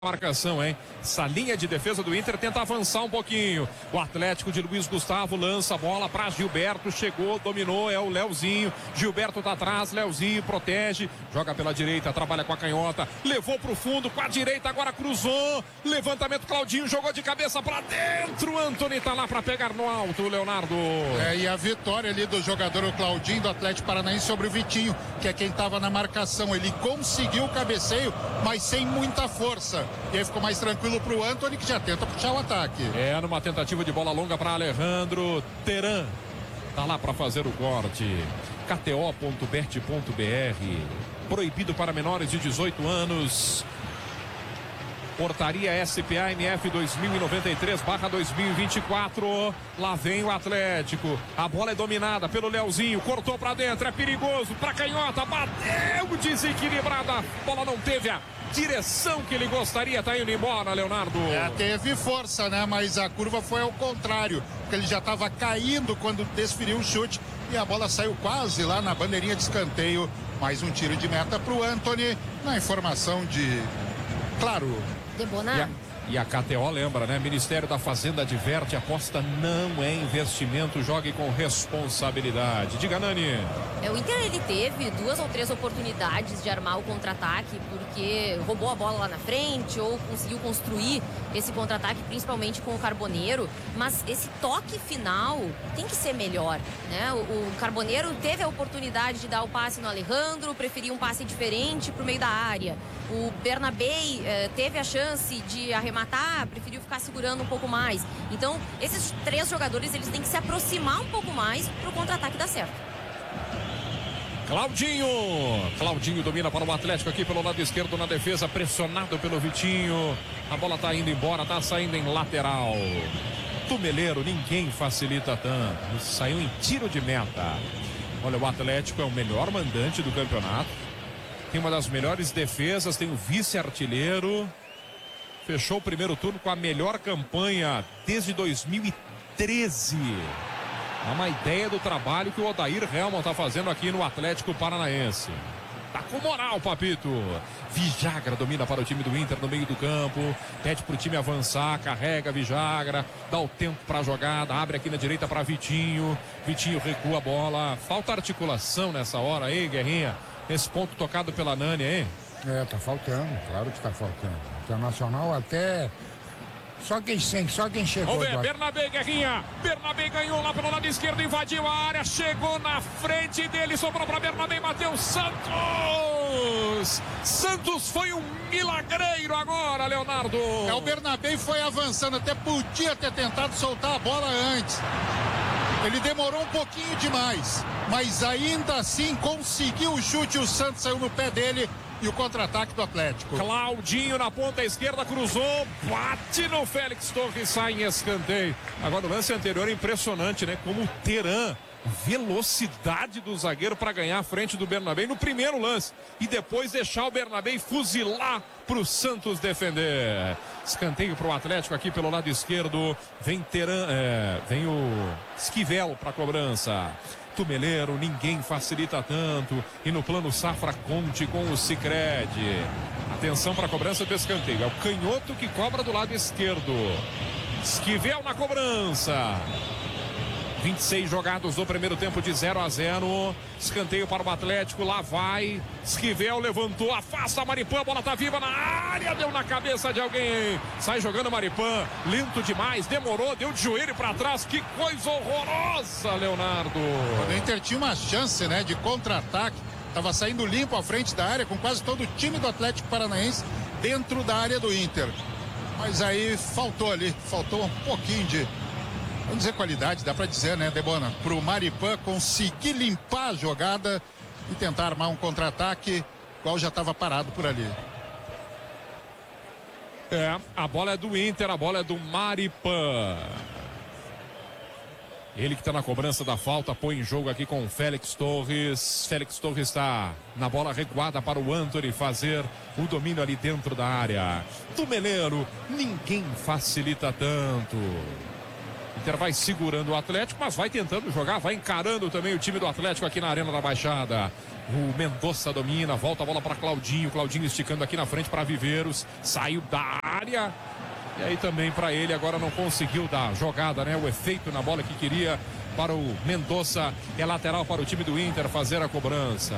Marcação, hein? Essa linha de defesa do Inter tenta avançar um pouquinho. O Atlético de Luiz Gustavo lança a bola para Gilberto, chegou, dominou, é o Leozinho. Gilberto tá atrás, Leozinho protege, joga pela direita, trabalha com a canhota, levou pro fundo com a direita, agora cruzou. Levantamento, Claudinho jogou de cabeça para dentro. Antony tá lá para pegar no alto, Leonardo. E a vitória ali do jogador o Claudinho do Atlético Paranaense sobre o Vitinho, que é quem tava na marcação. Ele conseguiu o cabeceio, mas sem muita força. E aí ficou mais tranquilo pro Antony, que já tenta puxar o ataque. Numa tentativa de bola longa para Alejandro. Teran tá lá para fazer o corte. KTO.bet.br. Proibido para menores de 18 anos. Portaria SPA MF 2093/2024. Lá vem o Atlético. A bola é dominada pelo Leozinho. Cortou para dentro, é perigoso. Para canhota, bateu desequilibrada. A bola não teve a direção que ele gostaria. Tá indo embora, Leonardo. Teve força, né? Mas a curva foi ao contrário, porque ele já estava caindo quando desferiu o chute e a bola saiu quase lá na bandeirinha de escanteio. Mais um tiro de meta pro Antony. Na informação de, claro, Debonar. E a KTO lembra, né? Ministério da Fazenda adverte, aposta não é investimento, jogue com responsabilidade. Diga, Nani. O Inter, ele teve 2 ou 3 oportunidades de armar o contra-ataque, porque roubou a bola lá na frente ou conseguiu construir esse contra-ataque, principalmente com o Carboneiro, mas esse toque final tem que ser melhor, né? O Carboneiro teve a oportunidade de dar o passe no Alejandro, preferiu um passe diferente pro meio da área. O Bernabei teve a chance de arrematar, preferiu ficar segurando um pouco mais. Então, esses 3 jogadores, eles têm que se aproximar um pouco mais pro contra-ataque dar certo. Claudinho domina para o Atlético aqui pelo lado esquerdo na defesa, pressionado pelo Vitinho. A bola tá indo embora, tá saindo em lateral. Tumeleiro, ninguém facilita tanto. Saiu em tiro de meta. Olha, o Atlético é o melhor mandante do campeonato. Tem uma das melhores defesas, tem o vice-artilheiro. Fechou o primeiro turno com a melhor campanha desde 2013. É uma ideia do trabalho que o Odair Helman está fazendo aqui no Atlético Paranaense. Tá com moral, Papito. Vijagra domina para o time do Inter no meio do campo. Pede para o time avançar, carrega Vijagra, dá o tempo para a jogada, abre aqui na direita para Vitinho. Vitinho recua a bola. Falta articulação nessa hora aí, Guerrinha. Esse ponto tocado pela Nani, hein? Tá faltando, claro que tá faltando. Internacional até... Só quem chegou. Vamos ver, Bernabé, Guerrinha. Bernabé ganhou lá pelo lado esquerdo, invadiu a área, chegou na frente dele, sobrou para Bernabé, bateu Santos. Santos foi um milagreiro agora, Leonardo. O Bernabé foi avançando, até podia ter tentado soltar a bola antes. Ele demorou um pouquinho demais, mas ainda assim conseguiu o chute. O Santos saiu no pé dele e o contra-ataque do Atlético. Claudinho na ponta esquerda, cruzou, bate no Félix Torres, sai em escanteio. Agora o lance anterior é impressionante, né? Como o Teran, velocidade do zagueiro para ganhar a frente do Bernabé no primeiro lance e depois deixar o Bernabé fuzilar para o Santos defender. Escanteio para o Atlético aqui pelo lado esquerdo. Vem Teran, vem o Esquivel para a cobrança. Tumeleiro, ninguém facilita tanto. E no plano safra, conte com o Sicredi. Atenção para a cobrança do escanteio. É o canhoto que cobra do lado esquerdo. Esquivel na cobrança. 26 jogados no primeiro tempo, de 0-0. Escanteio para o Atlético, lá vai Esquivel, levantou, afasta a Maripan, a bola tá viva na área, deu na cabeça de alguém, sai jogando Maripan, lento demais, demorou, deu de joelho para trás, que coisa horrorosa, Leonardo. O Inter tinha uma chance, né, de contra-ataque, tava saindo limpo à frente da área, com quase todo o time do Atlético Paranaense dentro da área do Inter, mas aí faltou um pouquinho de, vamos dizer, qualidade, dá pra dizer, né, Debona? Pro Maripan conseguir limpar a jogada e tentar armar um contra-ataque, igual já estava parado por ali. A bola é do Inter, a bola é do Maripan. Ele que está na cobrança da falta, põe em jogo aqui com o Félix Torres. Félix Torres está na bola recuada para o Antony fazer o domínio ali dentro da área. Tumeleiro, ninguém facilita tanto. Inter vai segurando o Atlético, mas vai tentando jogar, vai encarando também o time do Atlético aqui na Arena da Baixada. O Mendonça domina, volta a bola para Claudinho. Claudinho esticando aqui na frente para Viveiros. Saiu da área. E aí também para ele agora não conseguiu dar jogada, né? O efeito na bola que queria para o Mendonça. É lateral para o time do Inter fazer a cobrança.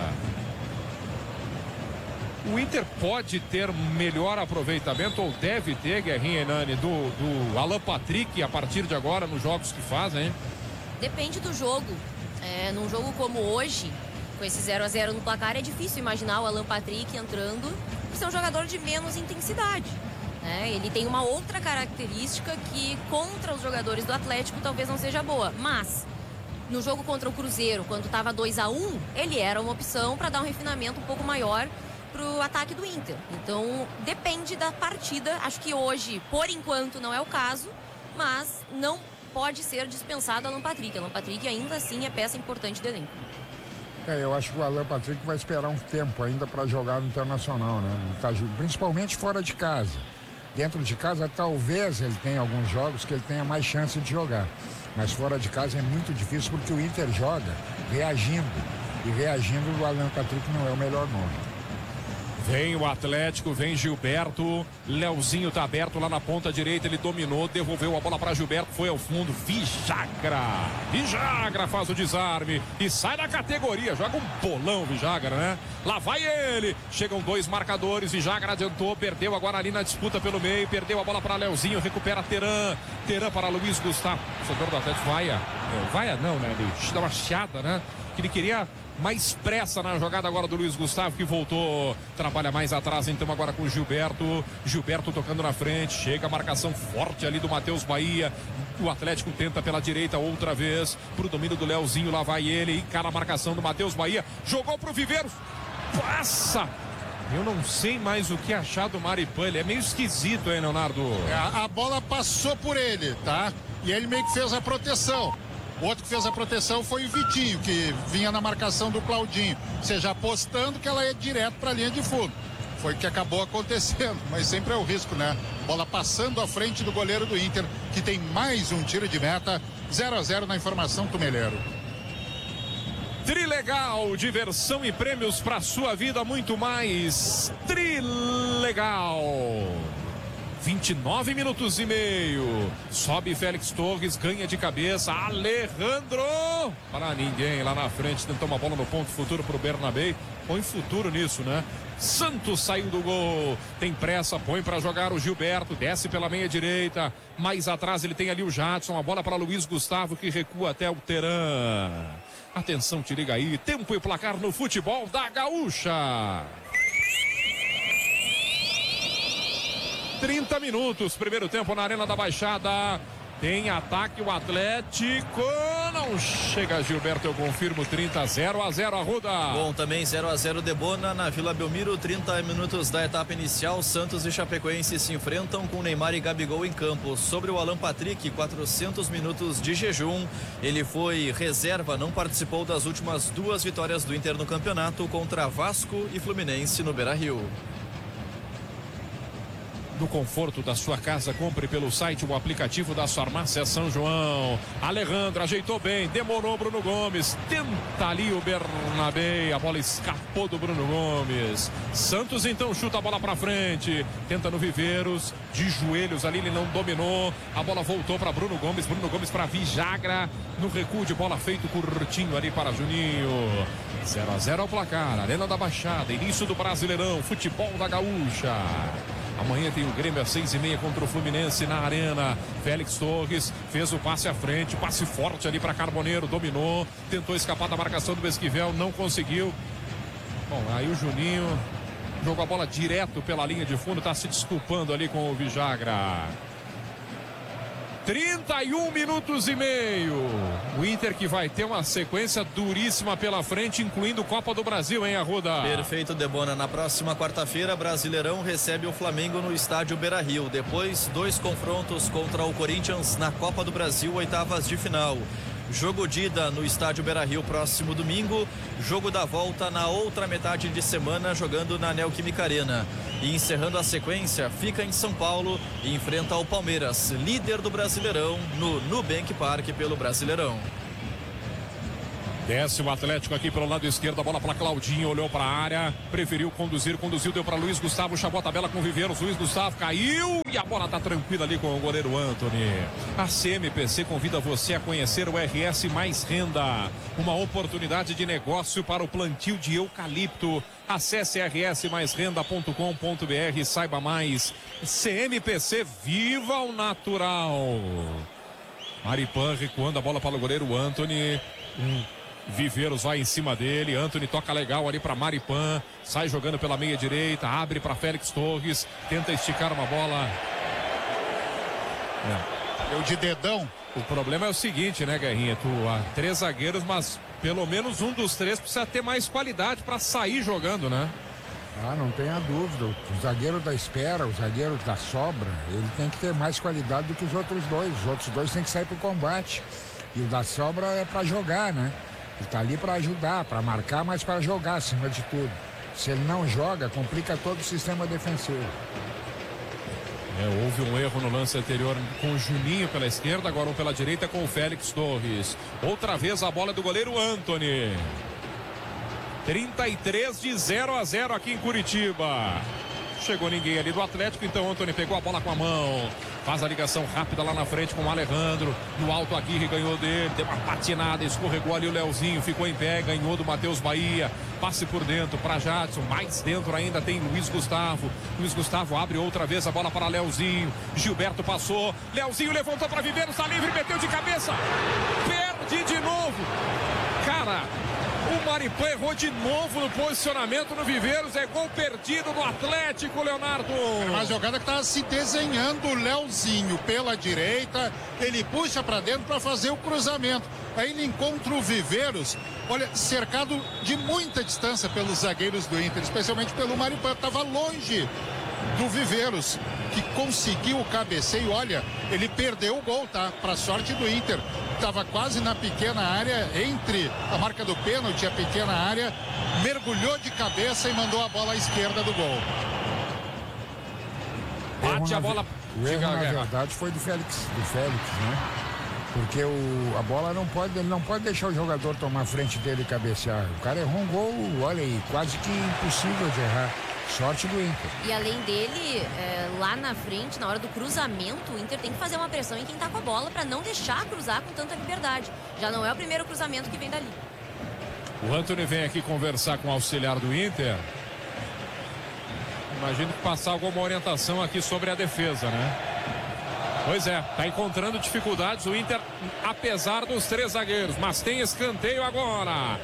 O Inter pode ter melhor aproveitamento, ou deve ter, Guerrinha e Nani, do Alan Patrick a partir de agora nos jogos que fazem, hein? Depende do jogo. Num jogo como hoje, com esse 0-0 no placar, é difícil imaginar o Alan Patrick entrando por ser um jogador de menos intensidade. Ele tem uma outra característica que contra os jogadores do Atlético talvez não seja boa, mas no jogo contra o Cruzeiro, quando estava 2-1, ele era uma opção para dar um refinamento um pouco maior para o ataque do Inter. Então depende da partida. Acho que hoje, por enquanto, não é o caso, mas não pode ser dispensado Alan Patrick. Alan Patrick ainda assim é peça importante do elenco. Eu acho que o Alan Patrick vai esperar um tempo ainda para jogar no Internacional, né? Principalmente fora de casa. Dentro de casa, talvez ele tenha alguns jogos que ele tenha mais chance de jogar. Mas fora de casa é muito difícil porque o Inter joga reagindo. E reagindo, o Alan Patrick não é o melhor nome. Vem o Atlético, vem Gilberto. Leozinho tá aberto lá na ponta direita. Ele dominou, devolveu a bola para Gilberto. Foi ao fundo. Vijagra faz o desarme e sai da categoria. Joga um bolão, Vijagra, né? Lá vai ele. Chegam dois marcadores. Vijagra adiantou, perdeu agora ali na disputa pelo meio. Perdeu a bola para Leozinho. Recupera Teran. Teran para Luiz Gustavo. O setor do Atlético Vaia não, né? Ele dá uma chiada, né? Que ele queria mais pressa na jogada agora do Luiz Gustavo, que voltou, trabalha mais atrás então agora com o Gilberto tocando na frente, chega a marcação forte ali do Matheus Bahia, o Atlético tenta pela direita outra vez, pro domínio do Leozinho, lá vai ele, encara a marcação do Matheus Bahia, jogou pro Viveiros, passa! Eu não sei mais o que achar do Maripã, ele é meio esquisito, hein, Leonardo? A bola passou por ele, tá? E ele meio que fez a proteção. O outro que fez a proteção foi o Vitinho, que vinha na marcação do Claudinho. Ou seja, apostando que ela ia direto para a linha de fundo. Foi o que acabou acontecendo, mas sempre é o risco, né? Bola passando à frente do goleiro do Inter, que tem mais um tiro de meta. 0-0 na informação Tumeleiro. Trilegal, diversão e prêmios para sua vida, muito mais. Trilegal. 29 minutos e meio. Sobe Félix Torres, ganha de cabeça. Alejandro. Para ninguém lá na frente. Tentou uma bola no ponto futuro para o Bernabé. Põe futuro nisso, né? Santos saiu do gol. Tem pressa, põe para jogar o Gilberto. Desce pela meia direita. Mais atrás ele tem ali o Jadson. A bola para Luiz Gustavo, que recua até o Teran. Atenção, te liga aí. Tempo e placar no futebol da Gaúcha. 30 minutos, primeiro tempo na Arena da Baixada. Tem ataque o Atlético. Não chega Gilberto, eu confirmo. 0-0 Arruda. Bom, também 0-0 Debona na Vila Belmiro. 30 minutos da etapa inicial. Santos e Chapecoense se enfrentam com Neymar e Gabigol em campo. Sobre o Alan Patrick, 400 minutos de jejum. Ele foi reserva, não participou das últimas duas vitórias do Inter no campeonato contra Vasco e Fluminense no Beira-Rio. No conforto da sua casa, compre pelo site o aplicativo da Farmácia São João. Alejandro ajeitou bem, demorou Bruno Gomes, tenta ali o Bernabé, a bola escapou do Bruno Gomes. Santos então chuta a bola pra frente, tenta no Viveiros, de joelhos ali, ele não dominou, a bola voltou para Bruno Gomes para Vijagra, no recuo de bola feito curtinho ali para Juninho. 0-0 ao placar, Arena da Baixada, início do Brasileirão, futebol da Gaúcha. Amanhã tem o Grêmio às 6h30 contra o Fluminense na Arena. Félix Torres fez o passe à frente, passe forte ali para Carboneiro, dominou, tentou escapar da marcação do Esquivel, não conseguiu. Bom, aí o Juninho jogou a bola direto pela linha de fundo, está se desculpando ali com o Vijagra. 31 minutos e meio. O Inter que vai ter uma sequência duríssima pela frente, incluindo Copa do Brasil, hein, Arruda? Perfeito, Debona. Na próxima quarta-feira, Brasileirão recebe o Flamengo no estádio Beira-Rio. Depois, 2 confrontos contra o Corinthians na Copa do Brasil, oitavas de final. Jogo de ida no estádio Beira-Rio próximo domingo. Jogo da volta na outra metade de semana, jogando na Neoquímica Arena. E encerrando a sequência, fica em São Paulo e enfrenta o Palmeiras, líder do Brasileirão, no Nubank Park pelo Brasileirão. Desce o Atlético aqui pelo lado esquerdo, a bola para Claudinho, olhou para a área, preferiu conduziu, deu para Luiz Gustavo, chamou a tabela com o Viveiros, Luiz Gustavo caiu e a bola tá tranquila ali com o goleiro Antony. A CMPC convida você a conhecer o RS Mais Renda, uma oportunidade de negócio para o plantio de eucalipto. Acesse rsmaisrenda.com.br e saiba mais. CMPC, viva o natural. Maripan recuando a bola para o goleiro Antony. Viveiros vai em cima dele, Antony toca legal ali para Maripan, sai jogando pela meia direita, abre para Félix Torres, tenta esticar uma bola. Deu de dedão. O problema é o seguinte, né, Guerrinha? Tu há 3 zagueiros, mas pelo menos um dos 3 precisa ter mais qualidade para sair jogando, né? Ah, não tenha dúvida. O zagueiro da espera, o zagueiro da sobra, ele tem que ter mais qualidade do que os outros dois. Os outros dois têm que sair pro combate. E o da sobra é para jogar, né? Ele tá ali para ajudar, para marcar, mas para jogar acima de tudo. Se ele não joga, complica todo o sistema defensivo. Houve um erro no lance anterior com o Juninho pela esquerda, agora um pela direita com o Félix Torres. Outra vez a bola do goleiro Antony. 33 de 0-0 aqui em Curitiba. Chegou ninguém ali do Atlético, então Antony pegou a bola com a mão. Faz a ligação rápida lá na frente com o Alejandro. No alto, Aguirre ganhou dele. Deu uma patinada, escorregou ali o Leozinho. Ficou em pé, ganhou do Matheus Bahia. Passe por dentro para Jadson. Mais dentro ainda tem Luiz Gustavo. Luiz Gustavo abre outra vez a bola para Leozinho. Gilberto passou. Leozinho levantou para Viveiros. Está livre, meteu de cabeça. Perde de novo. Cara, o Maripan errou de novo no posicionamento no Viveiros. É gol perdido do Atlético, Leonardo. É uma jogada que estava se desenhando. O Leozinho pela direita. Ele puxa para dentro para fazer o cruzamento. Aí ele encontra o Viveiros. Olha, cercado de muita distância pelos zagueiros do Inter, especialmente pelo Maripan. Estava longe do Viveiros, que conseguiu o cabeceio. Olha, ele perdeu o gol, tá? Para sorte do Inter. Estava quase na pequena área, entre a marca do pênalti e a pequena área, mergulhou de cabeça e mandou a bola à esquerda do gol. Bate a bola. O erro, na verdade, foi do Félix, né? Porque a bola não pode, ele não pode deixar o jogador tomar frente dele e cabecear. O cara errou um gol, olha aí, quase que impossível de errar. Sorte do Inter. E além dele, lá na frente, na hora do cruzamento, o Inter tem que fazer uma pressão em quem tá com a bola para não deixar cruzar com tanta liberdade. Já não é o primeiro cruzamento que vem dali. O Antony vem aqui conversar com o auxiliar do Inter. Imagino que passar alguma orientação aqui sobre a defesa, né? Pois é, tá encontrando dificuldades o Inter, apesar dos 3 zagueiros, mas tem escanteio agora.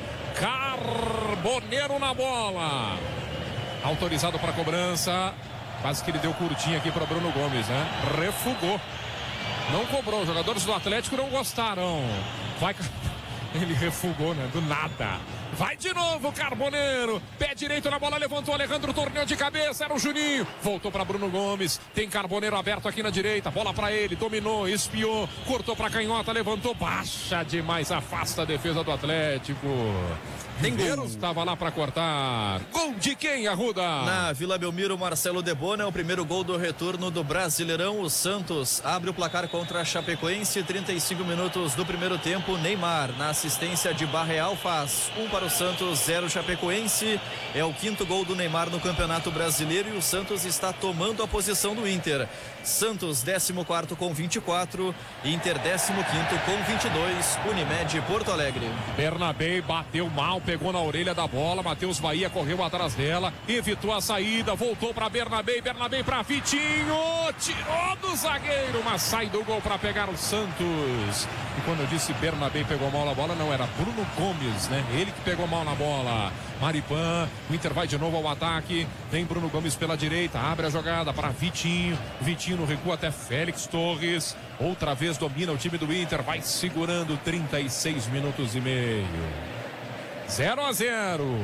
Carboneiro na bola. Autorizado para cobrança. Quase que ele deu curtinho aqui para Bruno Gomes, né? Refugou. Não cobrou. Os jogadores do Atlético não gostaram. Vai. Ele refugou, né? Do nada. Vai de novo, Carboneiro. Pé direito na bola, levantou Alejandro, torneio de cabeça, era o Juninho. Voltou para Bruno Gomes. Tem Carboneiro aberto aqui na direita. Bola para ele, dominou, espiou, cortou para canhota, levantou, baixa demais, afasta a defesa do Atlético. Viveiros estava lá para cortar. Gol de quem, Arruda? Na Vila Belmiro, Marcelo Debona é o primeiro gol do retorno do Brasileirão. O Santos abre o placar contra a Chapecoense. 35 minutos do primeiro tempo. Neymar, na assistência de Barreal, faz 1 para o Santos, 0 Chapecoense. É o 5º gol do Neymar no Campeonato Brasileiro e o Santos está tomando a posição do Inter. Santos 14º com 24, Inter 15º com 22, Unimed Porto Alegre. Bernabé bateu mal, pegou na orelha da bola, Matheus Bahia correu atrás dela, evitou a saída, voltou para Bernabé para Vitinho, tirou do zagueiro, mas sai do gol para pegar o Santos. E quando eu disse Bernabé pegou mal na bola, não, era Bruno Gomes, né? Ele que pegou mal na bola. Maripan, o Inter vai de novo ao ataque, vem Bruno Gomes pela direita, abre a jogada para Vitinho no recuo até Félix Torres, outra vez domina o time do Inter, vai segurando 36 minutos e meio. 0-0.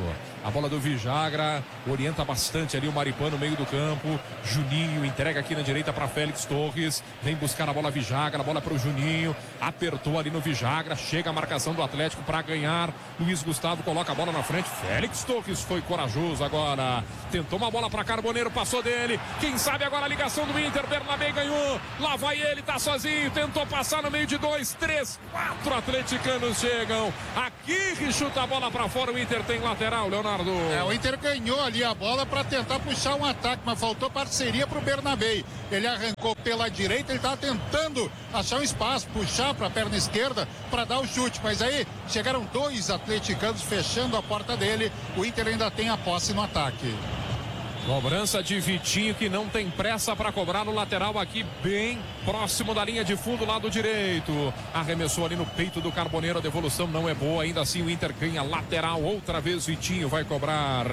A bola do Vijagra, orienta bastante ali o Maripan no meio do campo. Juninho entrega aqui na direita para Félix Torres. Vem buscar a bola Vijagra, a bola para o Juninho. Apertou ali no Vijagra, chega a marcação do Atlético para ganhar. Luiz Gustavo coloca a bola na frente. Félix Torres foi corajoso agora. Tentou uma bola para Carboneiro, passou dele. Quem sabe agora a ligação do Inter. Bernabé ganhou. Lá vai ele, tá sozinho. Tentou passar no meio de 2, 3, 4 atleticanos chegam. Aqui que chuta a bola para fora. O Inter tem lateral, Leonardo. O Inter ganhou ali a bola para tentar puxar um ataque, mas faltou parceria para o Bernabé. Ele arrancou pela direita, ele estava tentando achar um espaço, puxar para a perna esquerda para dar o chute, mas aí chegaram 2 atleticanos fechando a porta dele. O Inter ainda tem a posse no ataque. Cobrança de Vitinho, que não tem pressa para cobrar no lateral aqui, bem próximo da linha de fundo, lado direito. Arremessou ali no peito do Carboneiro, a devolução não é boa, ainda assim o Inter ganha lateral. Outra vez Vitinho vai cobrar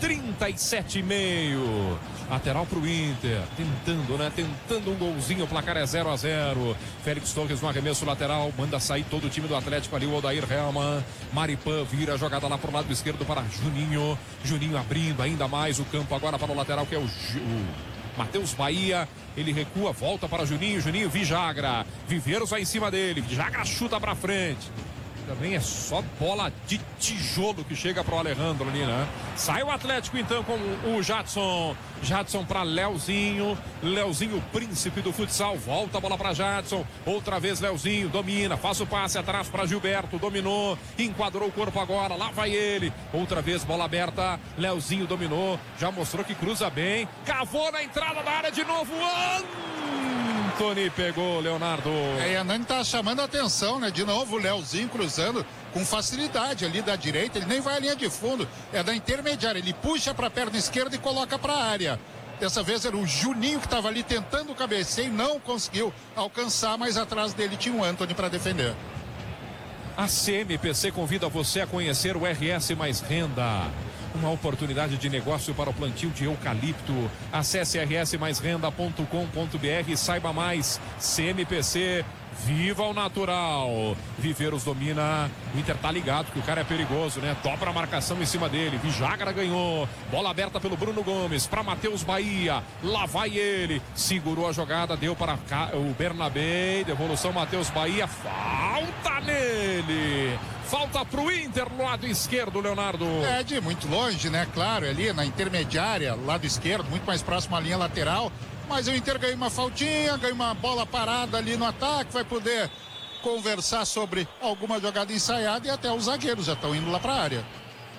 37,5. Lateral pro Inter, tentando um golzinho, o placar é 0-0. Félix Torres no arremesso lateral, manda sair todo o time do Atlético ali, o Odair Helman. Maripan vira a jogada lá pro lado esquerdo para Juninho. Juninho abrindo ainda mais o campo agora para o lateral, que é o Matheus Bahia. Ele recua, volta para Juninho, Vijagra. Viveiros vai em cima dele, Vijagra chuta para frente. Também é só bola de tijolo que chega para o Alejandro ali, né? Sai o Atlético então com o Jadson. Jadson para Leozinho. Leozinho, príncipe do futsal. Volta a bola para Jadson. Outra vez Leozinho, domina. Faz o passe atrás para Gilberto. Dominou. Enquadrou o corpo agora. Lá vai ele. Outra vez bola aberta. Leozinho dominou. Já mostrou que cruza bem. Cavou na entrada da área de novo. Antony pegou, Leonardo. E a Nani tá chamando a atenção, né? De novo o Leozinho cruzando com facilidade ali da direita. Ele nem vai à linha de fundo, é da intermediária. Ele puxa para a perna esquerda e coloca para a área. Dessa vez era o Juninho que estava ali tentando cabecear e não conseguiu alcançar, mas atrás dele tinha o Antony para defender. A CMPC convida você a conhecer o RS Mais Renda. Uma oportunidade de negócio para o plantio de eucalipto. Acesse rsmaisrenda.com.br e saiba mais. CMPC, viva o natural. Viveiros domina. O Inter tá ligado que o cara é perigoso, né? Dobra a marcação em cima dele. Vijagra ganhou. Bola aberta pelo Bruno Gomes para Matheus Bahia. Lá vai ele. Segurou a jogada, deu para o Bernabé. Devolução Matheus Bahia. Falta nele. Falta pro Inter no lado esquerdo, Leonardo. É de muito longe, né? Claro, ali na intermediária, lado esquerdo, muito mais próximo à linha lateral. Mas o Inter ganha uma faltinha, ganha uma bola parada ali no ataque, vai poder conversar sobre alguma jogada ensaiada e até os zagueiros já estão indo lá para a área.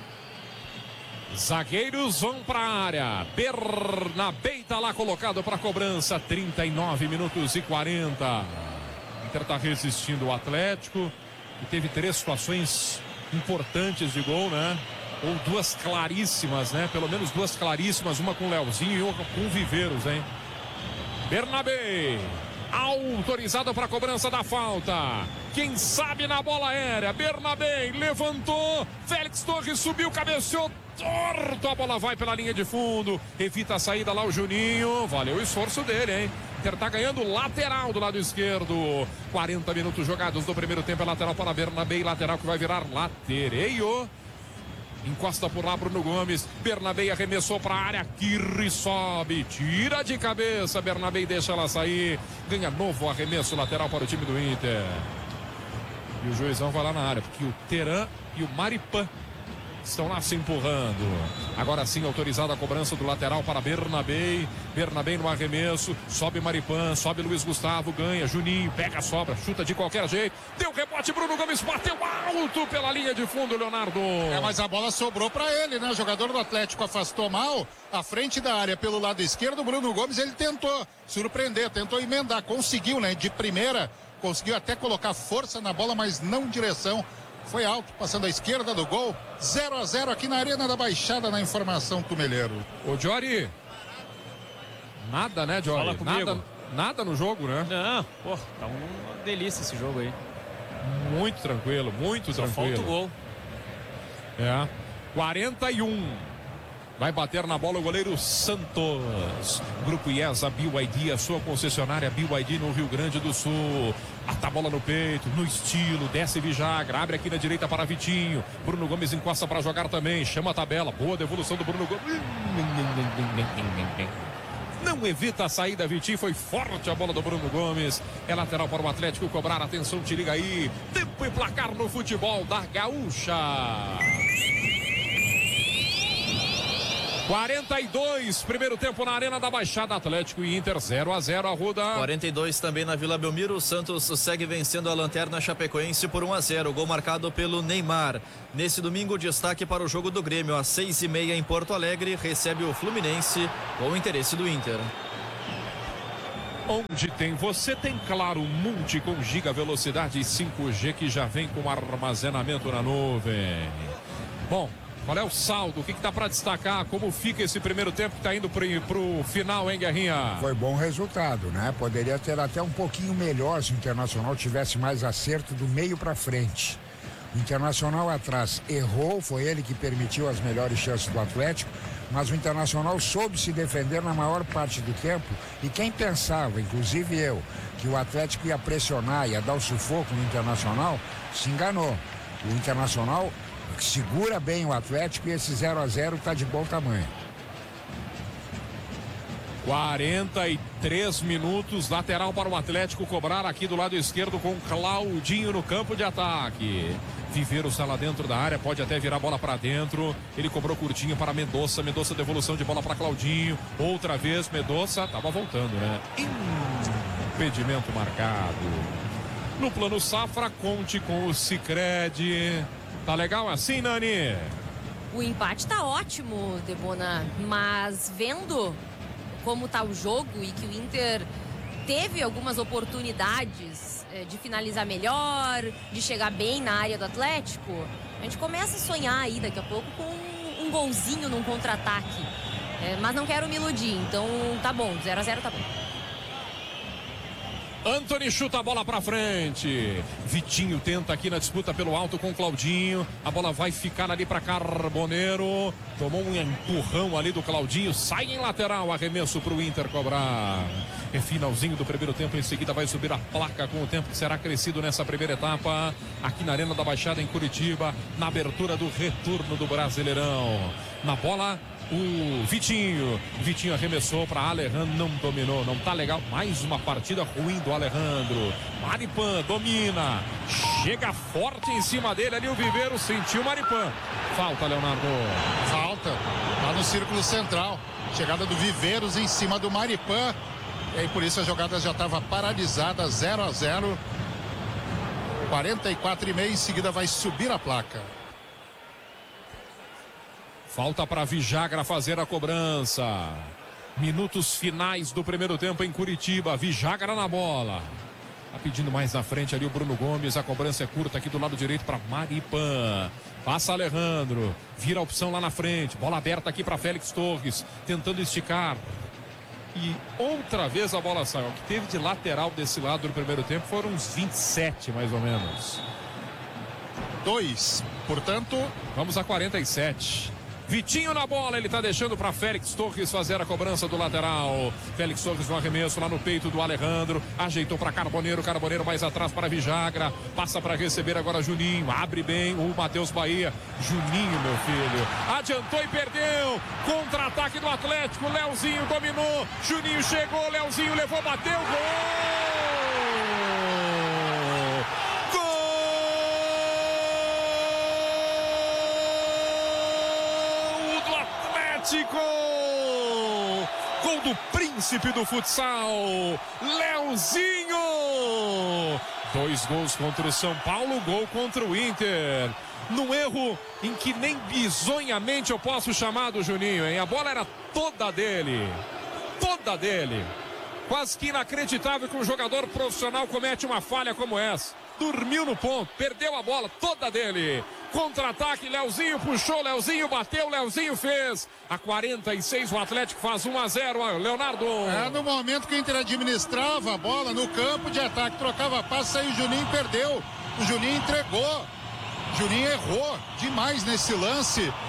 Zagueiros vão para a área. Bernabé está lá colocado para cobrança. 39 minutos e 40. O Inter está resistindo o Atlético. E teve 3 situações importantes de gol, né? Ou 2 claríssimas, né? Pelo menos 2 claríssimas, uma com o Leozinho e outra com o Viveiros, hein? Bernabé, autorizado para a cobrança da falta. Quem sabe na bola aérea. Bernabé levantou. Félix Torres subiu, cabeceou. Torto, a bola vai pela linha de fundo. Evita a saída lá o Juninho. Valeu o esforço dele, hein? Inter tá ganhando lateral do lado esquerdo. 40 minutos jogados do primeiro tempo. É lateral para Bernabé. Lateral que vai virar latereio. Encosta por lá Bruno Gomes. Bernabé arremessou para a área. Kirri sobe. Tira de cabeça. Bernabé deixa ela sair. Ganha novo arremesso lateral para o time do Inter. E o juizão vai lá na área. Porque o Teran e o Maripan estão lá se empurrando. Agora sim, autorizada a cobrança do lateral para Bernabé. Bernabé no arremesso. Sobe Maripan, sobe Luiz Gustavo, ganha. Juninho pega a sobra, chuta de qualquer jeito. Deu rebote, Bruno Gomes bateu alto pela linha de fundo, Leonardo. Mas a bola sobrou para ele, né? O jogador do Atlético afastou mal. À frente da área pelo lado esquerdo, o Bruno Gomes, ele tentou surpreender, tentou emendar. Conseguiu, né? De primeira, conseguiu até colocar força na bola, mas não direção. Foi alto, passando à esquerda do gol. 0-0 aqui na Arena da Baixada, na informação Tumeleiro. Ô, Jory. Nada, né, Jory? Fala comigo. Nada no jogo, né? Não, pô, tá uma delícia esse jogo aí. Muito tranquilo, muito tranquilo. Só falta o gol. É. 41. Vai bater na bola o goleiro Santos. Grupo IESA BYD, a sua concessionária BYD no Rio Grande do Sul. Ata a bola no peito, no estilo, desce Vijagra, abre aqui na direita para Vitinho. Bruno Gomes encosta para jogar também, chama a tabela. Boa devolução do Bruno Gomes. Não evita a saída, Vitinho. Foi forte a bola do Bruno Gomes. É lateral para o Atlético cobrar. Atenção, te liga aí. Tempo e placar no futebol da Gaúcha. 42, primeiro tempo na Arena da Baixada. Atlético e Inter 0-0, Arruda. 42 também na Vila Belmiro. O Santos segue vencendo a Lanterna Chapecoense por 1-0. Gol marcado pelo Neymar. Nesse domingo, destaque para o jogo do Grêmio às 6h30 em Porto Alegre. Recebe o Fluminense com o interesse do Inter. Onde tem você, tem Claro Multi com giga velocidade 5G que já vem com armazenamento na nuvem. Bom, qual é o saldo? O que dá para destacar? Como fica esse primeiro tempo que está indo pro final, hein, Guerrinha? Foi bom resultado, né? Poderia ter até um pouquinho melhor se o Internacional tivesse mais acerto do meio para frente. O Internacional atrás errou, foi ele que permitiu as melhores chances do Atlético, mas o Internacional soube se defender na maior parte do tempo. E quem pensava, inclusive eu, que o Atlético ia pressionar, ia dar o sufoco no Internacional, se enganou. O Internacional segura bem o Atlético e esse 0-0 está de bom tamanho. 43 minutos, lateral para o Atlético cobrar aqui do lado esquerdo com Claudinho no campo de ataque. Viveiro está lá dentro da área, pode até virar a bola para dentro. Ele cobrou curtinho para Mendonça, devolução de bola para Claudinho. Outra vez Mendonça, estava voltando, né? Impedimento marcado. No plano Safra, conte com o Sicredi. Tá legal assim, Nani? O empate tá ótimo, Debona, mas vendo como tá o jogo e que o Inter teve algumas oportunidades de finalizar melhor, de chegar bem na área do Atlético, a gente começa a sonhar aí daqui a pouco com um golzinho num contra-ataque. Mas não quero me iludir, então tá bom, 0-0 tá bom. Antony chuta a bola pra frente. Vitinho tenta aqui na disputa pelo alto com Claudinho. A bola vai ficar ali pra Carboneiro. Tomou um empurrão ali do Claudinho. Sai em lateral. Arremesso pro Inter cobrar. É finalzinho do primeiro tempo. Em seguida vai subir a placa com o tempo que será crescido nessa primeira etapa. Aqui na Arena da Baixada em Curitiba. Na abertura do retorno do Brasileirão. Na bola, o Vitinho arremessou para Alejandro, não dominou, não tá legal. Mais uma partida ruim do Alejandro. Maripan domina, chega forte em cima dele ali o Viveiro, sentiu Maripan. Falta, Leonardo. Falta, tá no círculo central. Chegada do Viveiros em cima do Maripan. E aí por isso a jogada já estava paralisada, 0-0. 44,5, em seguida vai subir a placa. Falta para Vijagra fazer a cobrança. Minutos finais do primeiro tempo em Curitiba. Vijagra na bola. Tá pedindo mais na frente ali o Bruno Gomes. A cobrança é curta aqui do lado direito para Maripan. Passa Alejandro. Vira a opção lá na frente. Bola aberta aqui para Félix Torres. Tentando esticar. E outra vez a bola saiu. O que teve de lateral desse lado no primeiro tempo foram uns 27 mais ou menos. 2. Portanto, vamos a 47. Vitinho na bola, ele tá deixando para Félix Torres fazer a cobrança do lateral. Félix Torres no arremesso lá no peito do Alejandro, ajeitou para Carboneiro, Carboneiro mais atrás para Vijagra, passa para receber agora Juninho, abre bem o Matheus Bahia. Juninho, meu filho, adiantou e perdeu. Contra-ataque do Atlético, Leozinho dominou, Juninho chegou, Leozinho levou, bateu, gol! Gol do príncipe do futsal, Leozinho. 2 gols contra o São Paulo, gol contra o Inter. Num erro em que nem bizonhamente eu posso chamar do Juninho, hein? A bola era toda dele. Toda dele. Quase que inacreditável que um jogador profissional comete uma falha como essa. Dormiu no ponto, perdeu a bola toda dele. Contra-ataque, Leozinho puxou, Leozinho bateu, Leozinho fez. A 46 o Atlético faz 1-0, Leonardo. No momento que o Inter administrava a bola no campo de ataque, trocava passe, aí o Juninho perdeu. O Juninho entregou. Juninho errou demais nesse lance.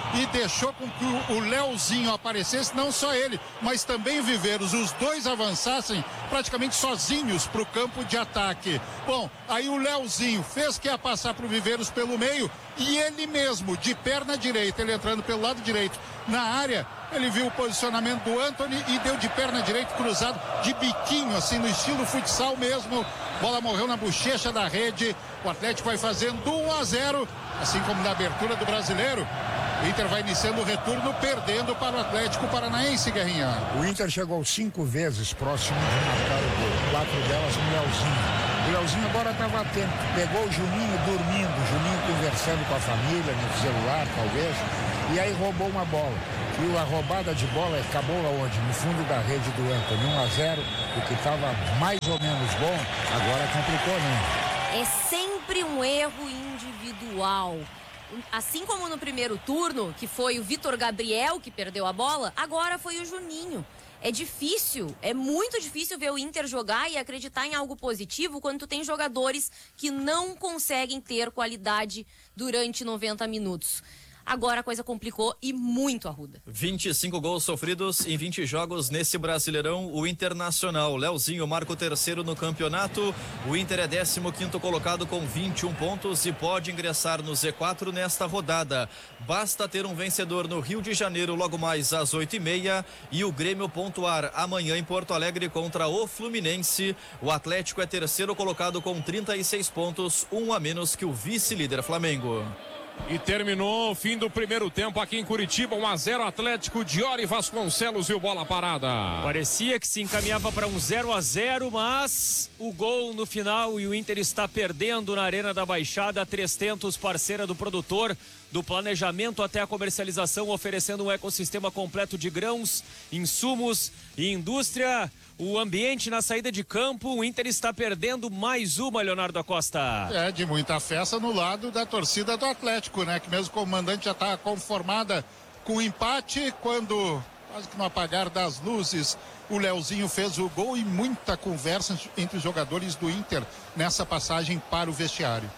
e deixou com que o Leozinho aparecesse, não só ele, mas também o Viveiros, os dois avançassem praticamente sozinhos para o campo de ataque. Bom, aí o Leozinho fez que ia passar para o Viveiros pelo meio e ele mesmo, de perna direita, ele entrando pelo lado direito na área, ele viu o posicionamento do Antony e deu de perna direita cruzado, de biquinho, assim, no estilo futsal mesmo. Bola morreu na bochecha da rede. O Atlético vai fazendo 1-0, assim como na abertura do Brasileiro. O Inter vai iniciando o retorno, perdendo para o Atlético Paranaense, Guerrinha. O Inter chegou 5 vezes próximo de marcar o gol. 4 delas no Leozinho. O Leozinho agora estava atento. Pegou o Juninho dormindo, o Juninho conversando com a família, no celular talvez, e aí roubou uma bola. E a roubada de bola acabou aonde? No fundo da rede do Antony. 1-0, o que estava mais ou menos bom, agora complicou, né? É sempre um erro individual. Assim como no primeiro turno, que foi o Vitor Gabriel que perdeu a bola, agora foi o Juninho. É difícil, é muito difícil ver o Inter jogar e acreditar em algo positivo quando tu tem jogadores que não conseguem ter qualidade durante 90 minutos. Agora a coisa complicou e muito, Arruda. 25 gols sofridos em 20 jogos nesse Brasileirão. O Internacional, Leozinho marca o terceiro no campeonato. O Inter é 15º colocado com 21 pontos e pode ingressar no Z4 nesta rodada. Basta ter um vencedor no Rio de Janeiro logo mais às 8h30 e o Grêmio pontuar amanhã em Porto Alegre contra o Fluminense. O Atlético é terceiro colocado com 36 pontos, um a menos que o vice-líder Flamengo. E terminou o fim do primeiro tempo aqui em Curitiba, 1-0 Atlético, Diori Vasconcelos e o bola parada. Parecia que se encaminhava para um 0-0, mas o gol no final e o Inter está perdendo na Arena da Baixada. 300, parceira do produtor, do planejamento até a comercialização, oferecendo um ecossistema completo de grãos, insumos e indústria. O ambiente na saída de campo, o Inter está perdendo mais uma, Leonardo Acosta. É, de muita festa no lado da torcida do Atlético, né? Que mesmo o comandante já está conformada com o empate, quando, quase que no apagar das luzes, o Leozinho fez o gol e muita conversa entre os jogadores do Inter nessa passagem para o vestiário.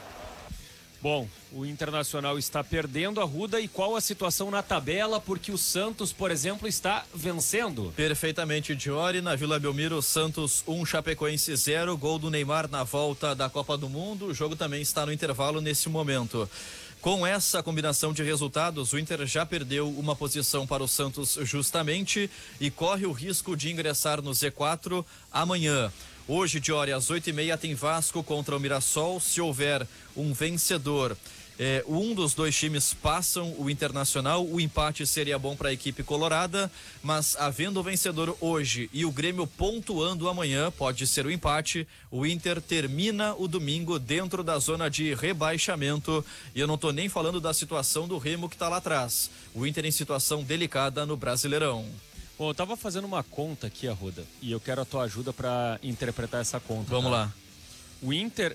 Bom, o Internacional está perdendo, Arruda, e qual a situação na tabela? Porque o Santos, por exemplo, está vencendo. Perfeitamente, Diori. Na Vila Belmiro, Santos 1, Chapecoense 0, gol do Neymar na volta da Copa do Mundo. O jogo também está no intervalo nesse momento. Com essa combinação de resultados, o Inter já perdeu uma posição para o Santos justamente e corre o risco de ingressar no Z4 amanhã. Hoje, Diori, às 8h30 tem Vasco contra o Mirassol. Se houver um vencedor, um dos dois times passam o Internacional. O empate seria bom para a equipe colorada, mas havendo o vencedor hoje e o Grêmio pontuando amanhã, pode ser o empate. O Inter termina o domingo dentro da zona de rebaixamento. E eu não estou nem falando da situação do Remo que está lá atrás. O Inter em situação delicada no Brasileirão. Bom, eu estava fazendo uma conta aqui, Arruda, e eu quero a tua ajuda para interpretar essa conta. Vamos lá. O Inter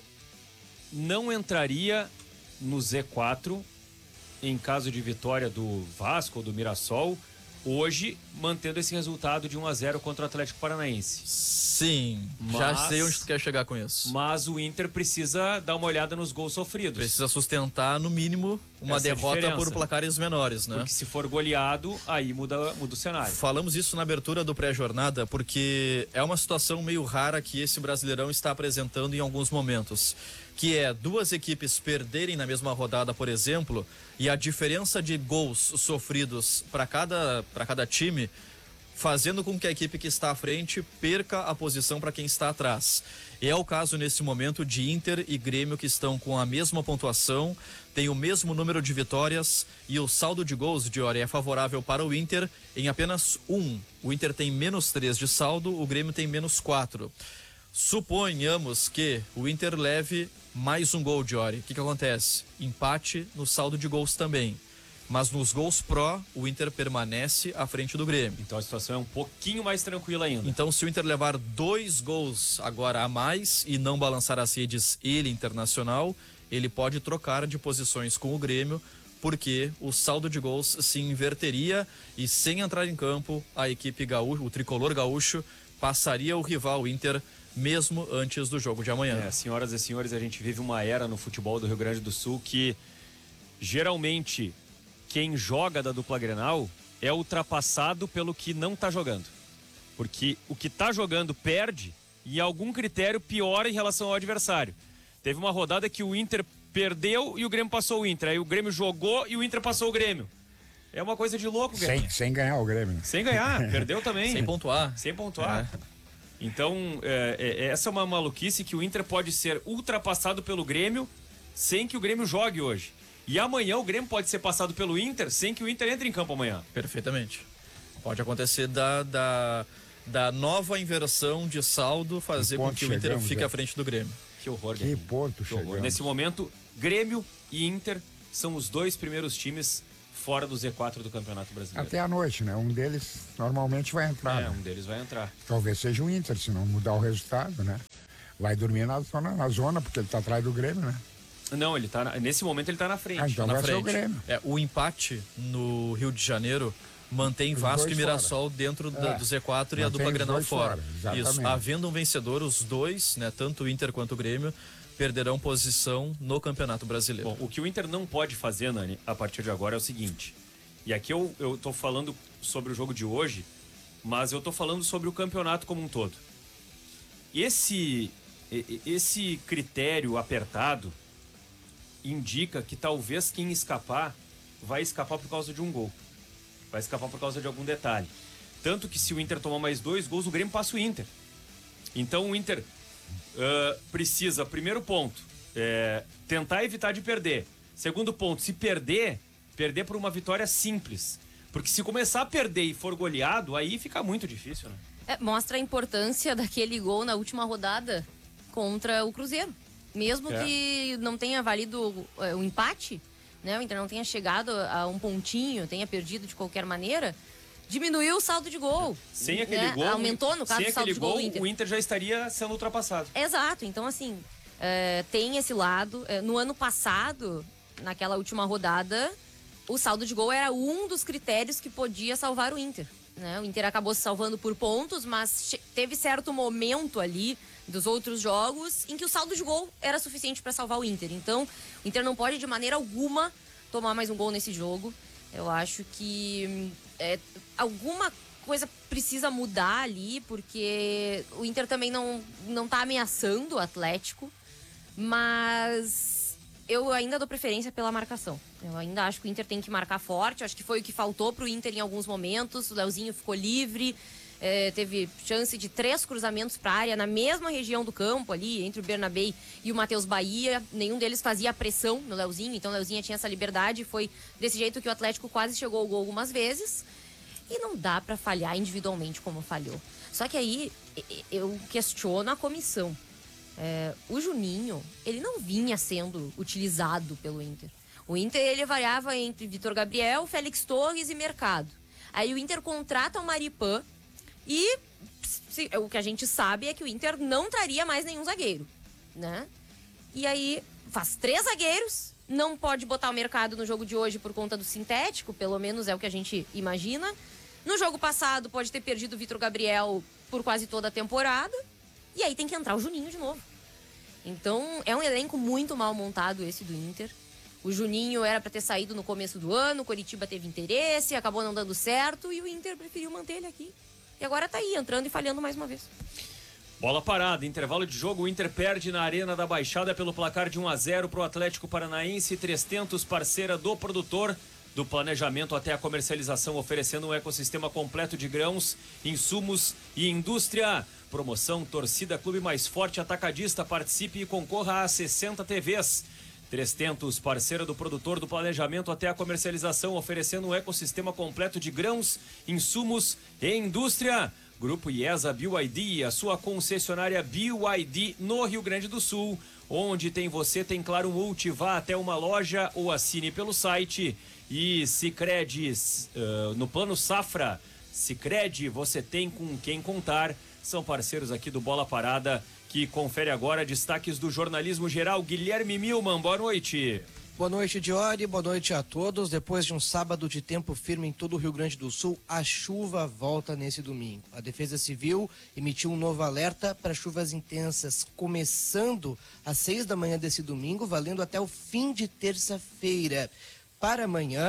não entraria no Z4 em caso de vitória do Vasco ou do Mirassol hoje, mantendo esse resultado de 1-0 contra o Atlético Paranaense. Sim, já sei onde tu quer chegar com isso. Mas o Inter precisa dar uma olhada nos gols sofridos. Precisa sustentar, no mínimo, uma derrota por placares menores, né? Porque se for goleado, aí muda o cenário. Falamos isso na abertura do pré-jornada, porque é uma situação meio rara que esse Brasileirão está apresentando em alguns momentos. Que é duas equipes perderem na mesma rodada, por exemplo, e a diferença de gols sofridos para cada time, fazendo com que a equipe que está à frente perca a posição para quem está atrás. É o caso nesse momento de Inter e Grêmio, que estão com a mesma pontuação, têm o mesmo número de vitórias e o saldo de gols, Diori, é favorável para o Inter em apenas 1. O Inter tem -3 de saldo, o Grêmio tem -4. Suponhamos que o Inter leve mais um gol, Diori. O que acontece? Empate no saldo de gols também. Mas nos gols pró, o Inter permanece à frente do Grêmio. Então a situação é um pouquinho mais tranquila ainda. Então, se o Inter levar 2 gols agora a mais e não balançar as redes ele, Internacional, ele pode trocar de posições com o Grêmio, porque o saldo de gols se inverteria e, sem entrar em campo, a equipe gaúcha, o tricolor gaúcho, passaria o rival Inter mesmo antes do jogo de amanhã. Senhoras e senhores, a gente vive uma era no futebol do Rio Grande do Sul que geralmente quem joga da dupla Grenal é ultrapassado pelo que não tá jogando. Porque o que tá jogando perde e algum critério piora em relação ao adversário. Teve uma rodada que o Inter perdeu e o Grêmio passou o Inter. Aí o Grêmio jogou e o Inter passou o Grêmio. É uma coisa de louco, Grêmio. Sem ganhar o Grêmio. Sem ganhar, perdeu também. Sem pontuar. Sem pontuar. Então, essa é uma maluquice que o Inter pode ser ultrapassado pelo Grêmio sem que o Grêmio jogue hoje. E amanhã o Grêmio pode ser passado pelo Inter sem que o Inter entre em campo amanhã. Perfeitamente. Pode acontecer da nova inversão de saldo fazer com que o Inter fique à frente do Grêmio. Que horror, Que Grêmio. ponto chegamos. Nesse momento, Grêmio e Inter são os dois primeiros times fora do Z4 do Campeonato Brasileiro. Até a noite, né? Um deles normalmente vai entrar. Né? Um deles vai entrar. Talvez seja o Inter, se não mudar o resultado, né? Vai dormir na zona, porque ele tá atrás do Grêmio, né? Não, nesse momento ele tá na frente. Então na vai frente. ser o Grêmio. O empate no Rio de Janeiro mantém Os Vasco dois e Mirassol dentro do Z4 e a dupla os Grenal dois fora. Exatamente. Isso. Havendo um vencedor, os dois, né, tanto o Inter quanto o Grêmio, perderão posição no Campeonato Brasileiro. Bom, o que o Inter não pode fazer, Nani, a partir de agora é o seguinte. E aqui eu tô falando sobre o jogo de hoje, mas eu tô falando sobre o campeonato como um todo. Esse critério apertado indica que talvez quem escapar vai escapar por causa de um gol. Vai escapar por causa de algum detalhe. Tanto que se o Inter tomar mais 2 gols, o Grêmio passa o Inter. Então o Inter precisa, primeiro ponto, tentar evitar de perder. Segundo ponto, se perder por uma vitória simples. Porque se começar a perder e for goleado, aí fica muito difícil, né? Mostra a importância daquele gol na última rodada contra o Cruzeiro. Mesmo que não tenha valido o empate, né? O Inter não tenha chegado a um pontinho, tenha perdido de qualquer maneira, diminuiu o saldo de gol. Sem aquele gol, aumentou, no caso, sem o saldo de gol do Inter. O Inter já estaria sendo ultrapassado. Exato, então assim, tem esse lado. No ano passado, naquela última rodada, o saldo de gol era um dos critérios que podia salvar o Inter. Né? O Inter acabou se salvando por pontos, mas teve certo momento ali dos outros jogos em que o saldo de gol era suficiente para salvar o Inter. Então, o Inter não pode de maneira alguma tomar mais um gol nesse jogo. Eu acho que alguma coisa precisa mudar ali, porque o Inter também não tá ameaçando o Atlético, mas eu ainda dou preferência pela marcação. Eu ainda acho que o Inter tem que marcar forte. Acho que foi o que faltou pro Inter em alguns momentos. O Leozinho ficou livre, teve chance de 3 cruzamentos para a área na mesma região do campo ali, entre o Bernabé e o Matheus Bahia. Nenhum deles fazia pressão no Leozinho, então o Leozinho tinha essa liberdade. Foi desse jeito que o Atlético quase chegou ao gol algumas vezes. E não dá para falhar individualmente como falhou. Só que aí eu questiono a comissão. O Juninho, ele não vinha sendo utilizado pelo Inter. O Inter, ele variava entre Vitor Gabriel, Félix Torres e Mercado. Aí o Inter contrata o Maripan e o que a gente sabe é que o Inter não traria mais nenhum zagueiro, né? E aí faz 3 zagueiros, não pode botar o Mercado no jogo de hoje por conta do sintético, pelo menos é o que a gente imagina. No jogo passado pode ter perdido o Vitor Gabriel por quase toda a temporada. E aí tem que entrar o Juninho de novo. Então, é um elenco muito mal montado esse do Inter. O Juninho era para ter saído no começo do ano, o Coritiba teve interesse, acabou não dando certo e o Inter preferiu manter ele aqui. E agora tá aí, entrando e falhando mais uma vez. Bola parada, intervalo de jogo, o Inter perde na Arena da Baixada pelo placar de 1-0 pro Atlético Paranaense. 300, parceira do produtor, do planejamento até a comercialização, oferecendo um ecossistema completo de grãos, insumos e indústria. Promoção Torcida Clube Mais Forte Atacadista. Participe e concorra a 60 TVs. 300, parceira do produtor, do planejamento até a comercialização, oferecendo um ecossistema completo de grãos, insumos e indústria. Grupo IESA BYD, a sua concessionária BYD no Rio Grande do Sul. Onde tem você, tem Claro Multi. Vá até uma loja ou assine pelo site. E Sicredi, no plano Safra, Sicredi, você tem com quem contar. São parceiros aqui do Bola Parada, que confere agora destaques do jornalismo geral. Guilherme Milman, boa noite. Boa noite, Diori, boa noite a todos. Depois de um sábado de tempo firme em todo o Rio Grande do Sul, a chuva volta nesse domingo. A Defesa Civil emitiu um novo alerta para chuvas intensas, começando às 6 da manhã desse domingo, valendo até o fim de terça-feira. Para amanhã,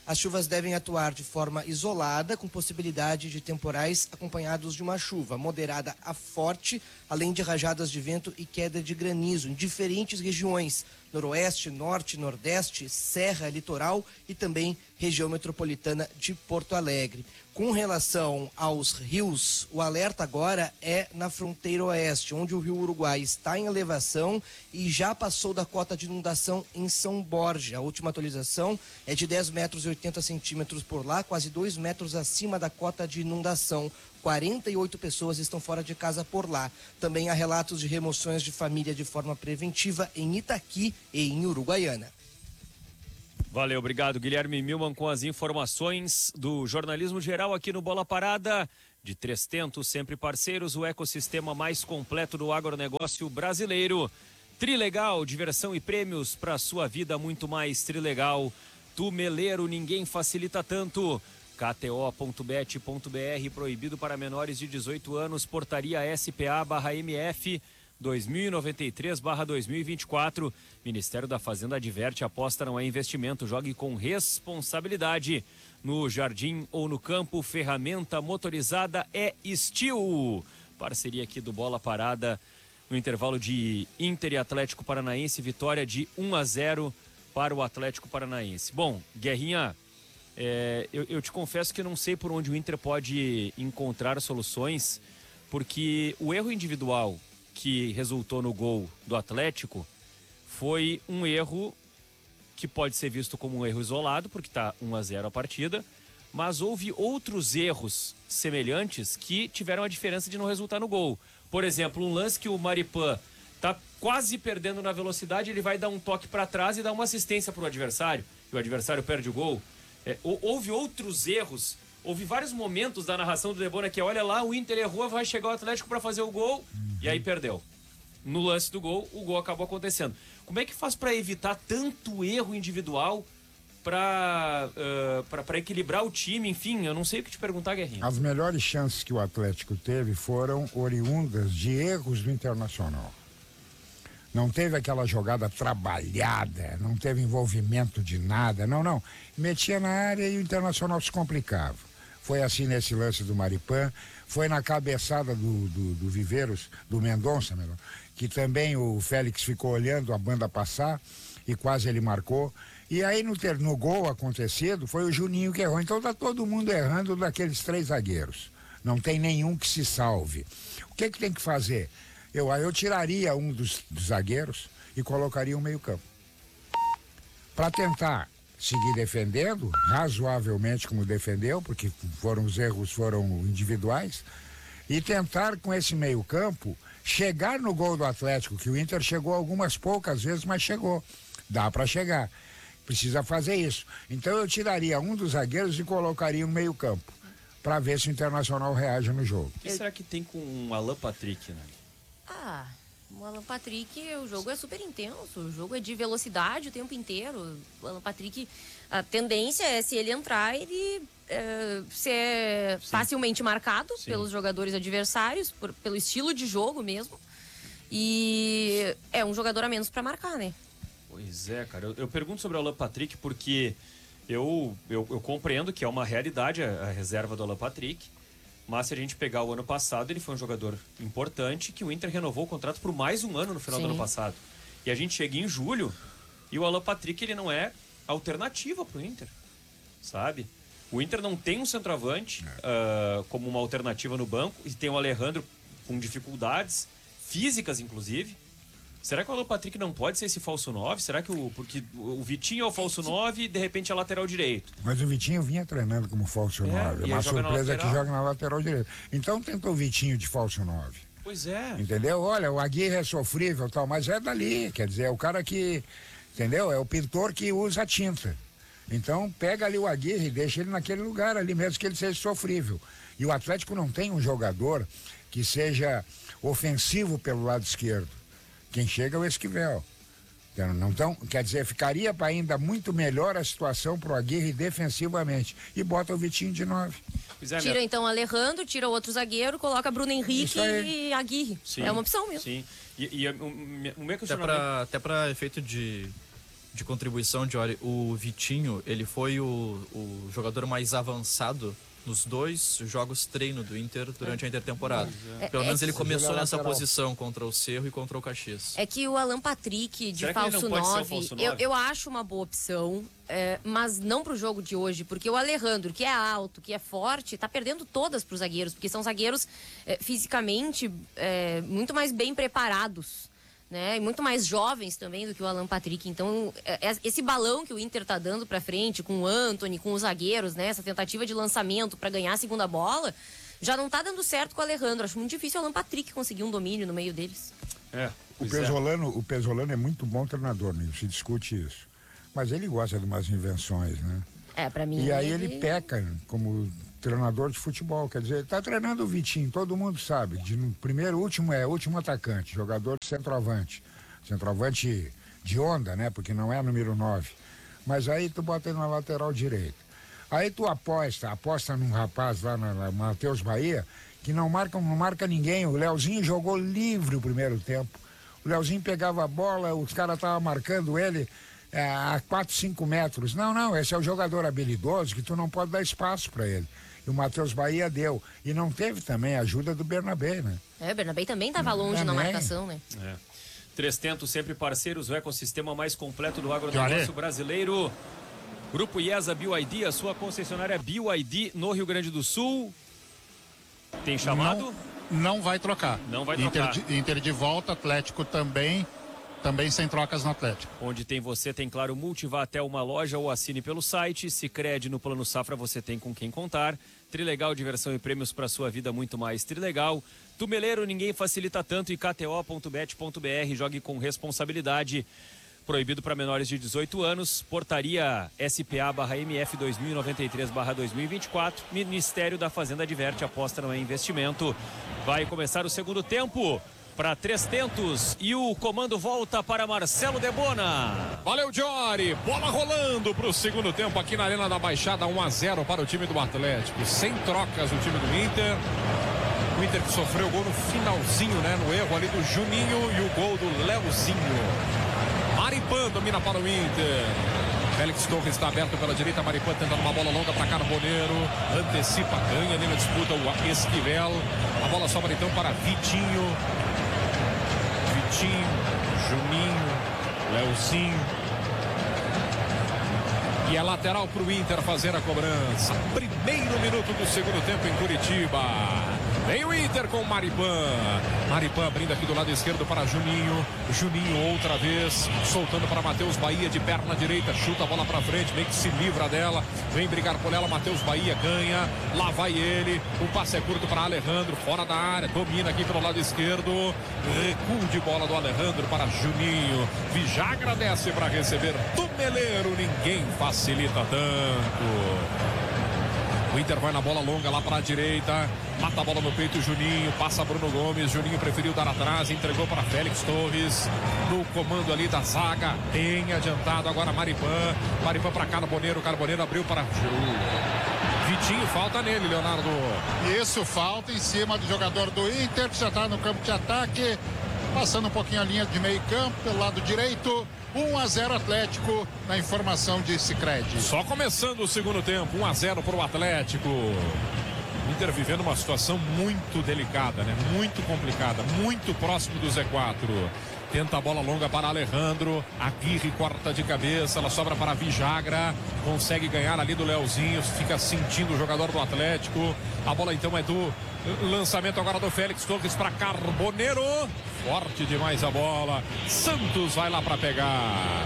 As chuvas devem atuar de forma isolada, com possibilidade de temporais acompanhados de uma chuva moderada a forte, além de rajadas de vento e queda de granizo em diferentes regiões: noroeste, norte, nordeste, serra, litoral e também região metropolitana de Porto Alegre. Com relação aos rios, o alerta agora é na fronteira oeste, onde o rio Uruguai está em elevação e já passou da cota de inundação em São Borja. A última atualização é de 10 metros e 80 centímetros por lá, quase 2 metros acima da cota de inundação. 48 pessoas estão fora de casa por lá. Também há relatos de remoções de família de forma preventiva em Itaqui e em Uruguaiana. Valeu, obrigado, Guilherme Milman, com as informações do jornalismo geral aqui no Bola Parada. De Três Tentos, sempre parceiros, o ecossistema mais completo do agronegócio brasileiro. Trilegal, diversão e prêmios para sua vida muito mais Trilegal. Tumeleiro, ninguém facilita tanto. KTO.bet.br, proibido para menores de 18 anos, portaria SPA/MF 2093/2024. Ministério da Fazenda adverte: aposta não é investimento, jogue com responsabilidade. No jardim ou no campo, ferramenta motorizada é Steel. Parceria aqui do Bola Parada no intervalo de Inter e Atlético Paranaense, vitória de 1-0 para o Atlético Paranaense. Bom, Guerrinha, eu te confesso que eu não sei por onde o Inter pode encontrar soluções, porque o erro individual que resultou no gol do Atlético foi um erro que pode ser visto como um erro isolado, porque está 1-0 a partida, mas houve outros erros semelhantes que tiveram a diferença de não resultar no gol. Por exemplo, um lance que o Maripan está quase perdendo na velocidade, ele vai dar um toque para trás e dar uma assistência para o adversário, e o adversário perde o gol. Houve outros erros, houve vários momentos da narração do Debona que olha lá, o Inter errou, vai chegar o Atlético para fazer o gol, e aí perdeu. No lance do gol, o gol acabou acontecendo. Como é que faz para evitar tanto erro individual, para equilibrar o time? Enfim, eu não sei o que te perguntar, Guerrinho. As melhores chances que o Atlético teve foram oriundas de erros do Internacional. Não teve aquela jogada trabalhada, não teve envolvimento de nada, não. Metia na área e o Internacional se complicava. Foi assim nesse lance do Maripan, foi na cabeçada do Viveiros, do Mendonça, melhor, que também o Félix ficou olhando a banda passar e quase ele marcou. E aí no gol acontecido foi o Juninho que errou. Então tá todo mundo errando daqueles 3 zagueiros. Não tem nenhum que se salve. O que tem que fazer? Eu tiraria um dos zagueiros e colocaria um meio-campo. Para tentar seguir defendendo, razoavelmente como defendeu, porque os erros foram individuais, e tentar com esse meio-campo chegar no gol do Atlético, que o Inter chegou algumas poucas vezes, mas chegou. Dá para chegar. Precisa fazer isso. Então eu tiraria um dos zagueiros e colocaria um meio-campo, para ver se o Internacional reage no jogo. O que será que tem com o Alan Patrick, né? O Alan Patrick, o jogo é super intenso, o jogo é de velocidade o tempo inteiro. O Alan Patrick, a tendência é, se ele entrar, ele ser facilmente marcado pelos jogadores adversários, pelo estilo de jogo mesmo. E é um jogador a menos para marcar, né? Pois é, cara. Eu pergunto sobre o Alan Patrick porque eu compreendo que é uma realidade a reserva do Alan Patrick. Mas se a gente pegar o ano passado, ele foi um jogador importante que o Inter renovou o contrato por mais um ano no final do ano passado. E a gente chega em julho e o Alan Patrick, ele não é alternativa pro Inter, sabe? O Inter não tem um centroavante como uma alternativa no banco e tem o Alejandro com dificuldades físicas, inclusive. Será que o Alan Patrick não pode ser esse falso 9? Será que porque o Vitinho é o falso 9 e de repente é lateral direito? Mas o Vitinho vinha treinando como falso 9. Uma surpresa que joga na lateral direita. Então tenta o Vitinho de falso 9. Pois é. Entendeu? Olha, o Aguirre é sofrível e tal, mas é dali. Quer dizer, é o cara que, entendeu? É o pintor que usa a tinta. Então pega ali o Aguirre e deixa ele naquele lugar ali, mesmo que ele seja sofrível. E o Atlético não tem um jogador que seja ofensivo pelo lado esquerdo. Quem chega é o Esquivel. Então, quer dizer, ficaria para ainda muito melhor a situação pro Aguirre defensivamente. E bota o Vitinho de 9. Tira então o Alejandro, tira outro zagueiro, coloca Bruno Henrique e Aguirre. Sim, é uma opção mesmo. Sim. E o meu questionamento... Até para efeito de de contribuição, Jory, o Vitinho, ele foi o jogador mais avançado nos 2 jogos treino do Inter durante a intertemporada. Pelo menos ele começou nessa posição contra o Cerro e contra o Caxias. É que o Alan Patrick de falso 9, eu acho uma boa opção, mas não pro jogo de hoje, porque o Alejandro, que é alto, que é forte, tá perdendo todas pros zagueiros, porque são zagueiros fisicamente muito mais bem preparados, né? E muito mais jovens também do que o Alan Patrick. Então, esse balão que o Inter tá dando pra frente, com o Antony, com os zagueiros, né? Essa tentativa de lançamento para ganhar a segunda bola, já não tá dando certo com o Alejandro. Acho muito difícil o Alan Patrick conseguir um domínio no meio deles. O Pesolano é muito bom treinador, não se discute isso. Mas ele gosta de umas invenções, né? Pra mim... E aí ele peca como treinador de futebol, quer dizer, ele tá treinando o Vitinho, todo mundo sabe, último atacante, jogador de centroavante de onda, né, porque não é número 9, mas aí tu bota ele na lateral direita, aí tu aposta num rapaz lá na Matheus Bahia, que não marca ninguém, o Leozinho jogou livre o primeiro tempo, o Leozinho pegava a bola, os caras estavam marcando ele a 4, 5 metros, não, esse é o jogador habilidoso que tu não pode dar espaço para ele. E o Matheus Bahia deu. E não teve também a ajuda do Bernabé, né? O Bernabé também estava longe na marcação, né? Trestentos, sempre parceiros, o ecossistema mais completo do agronegócio brasileiro. Grupo IESA BYD, a sua concessionária BYD no Rio Grande do Sul. Tem chamado? Não vai trocar. Não vai trocar. Inter de volta, Atlético também sem trocas no Atlético. Onde tem você, tem claro, Multivá até uma loja ou assine pelo site. Sicredi no Plano Safra você tem com quem contar. Trilegal, diversão e prêmios para sua vida muito mais Trilegal. Tumeleiro, ninguém facilita tanto e KTO.bet.br, jogue com responsabilidade. Proibido para menores de 18 anos. Portaria SPA/MF 2093/2024. Ministério da Fazenda adverte, aposta não é investimento. Vai começar o segundo tempo para Trestentos e o comando volta para Marcelo Debona. Valeu, Jory. Bola rolando para o segundo tempo aqui na Arena da Baixada, 1-0 para o time do Atlético. Sem trocas o time do Inter. O Inter que sofreu o gol no finalzinho, né? No erro ali do Juninho e o gol do Leozinho. Maripan domina para o Inter. Félix Torres está aberto pela direita. Maripan tentando uma bola longa para Carboneiro. Antecipa, ganha ali na disputa o Esquivel. A bola sobra então para Vitinho, Juninho, Leozinho. E é lateral para o Inter fazer a cobrança. Primeiro minuto do segundo tempo em Curitiba. Vem o Inter com Maripan. Maripan abrindo aqui do lado esquerdo para Juninho. Juninho outra vez, soltando para Matheus Bahia de perna direita. Chuta a bola para frente, meio que se livra dela. Vem brigar por ela, Matheus Bahia ganha. Lá vai ele. O passe é curto para Alejandro, fora da área. Domina aqui pelo lado esquerdo. Recuo de bola do Alejandro para Juninho. Vijagra desce para receber. Tumeleiro, ninguém facilita tanto. O Inter vai na bola longa lá para a direita. Mata a bola no peito, Juninho. Passa Bruno Gomes. Juninho preferiu dar atrás. Entregou para Félix Torres. No comando ali da zaga. Bem adiantado agora Maripan. Maripan para Carboneiro. Carboneiro abriu para Vitinho. Falta nele, Leonardo. Isso, falta em cima do jogador do Inter, que já está no campo de ataque. Passando um pouquinho a linha de meio campo pelo lado direito. 1-0 Atlético na informação de Sicredi. Só começando o segundo tempo, 1-0 para o Atlético. Inter vivendo uma situação muito delicada, né? Muito complicada, muito próximo do Z4. Tenta a bola longa para Alejandro. Aguirre corta de cabeça, ela sobra para Vijagra. Consegue ganhar ali do Leozinho, fica sentindo o jogador do Atlético. A bola então é do lançamento agora do Félix Torres para Carboneiro. Forte demais a bola. Santos vai lá para pegar.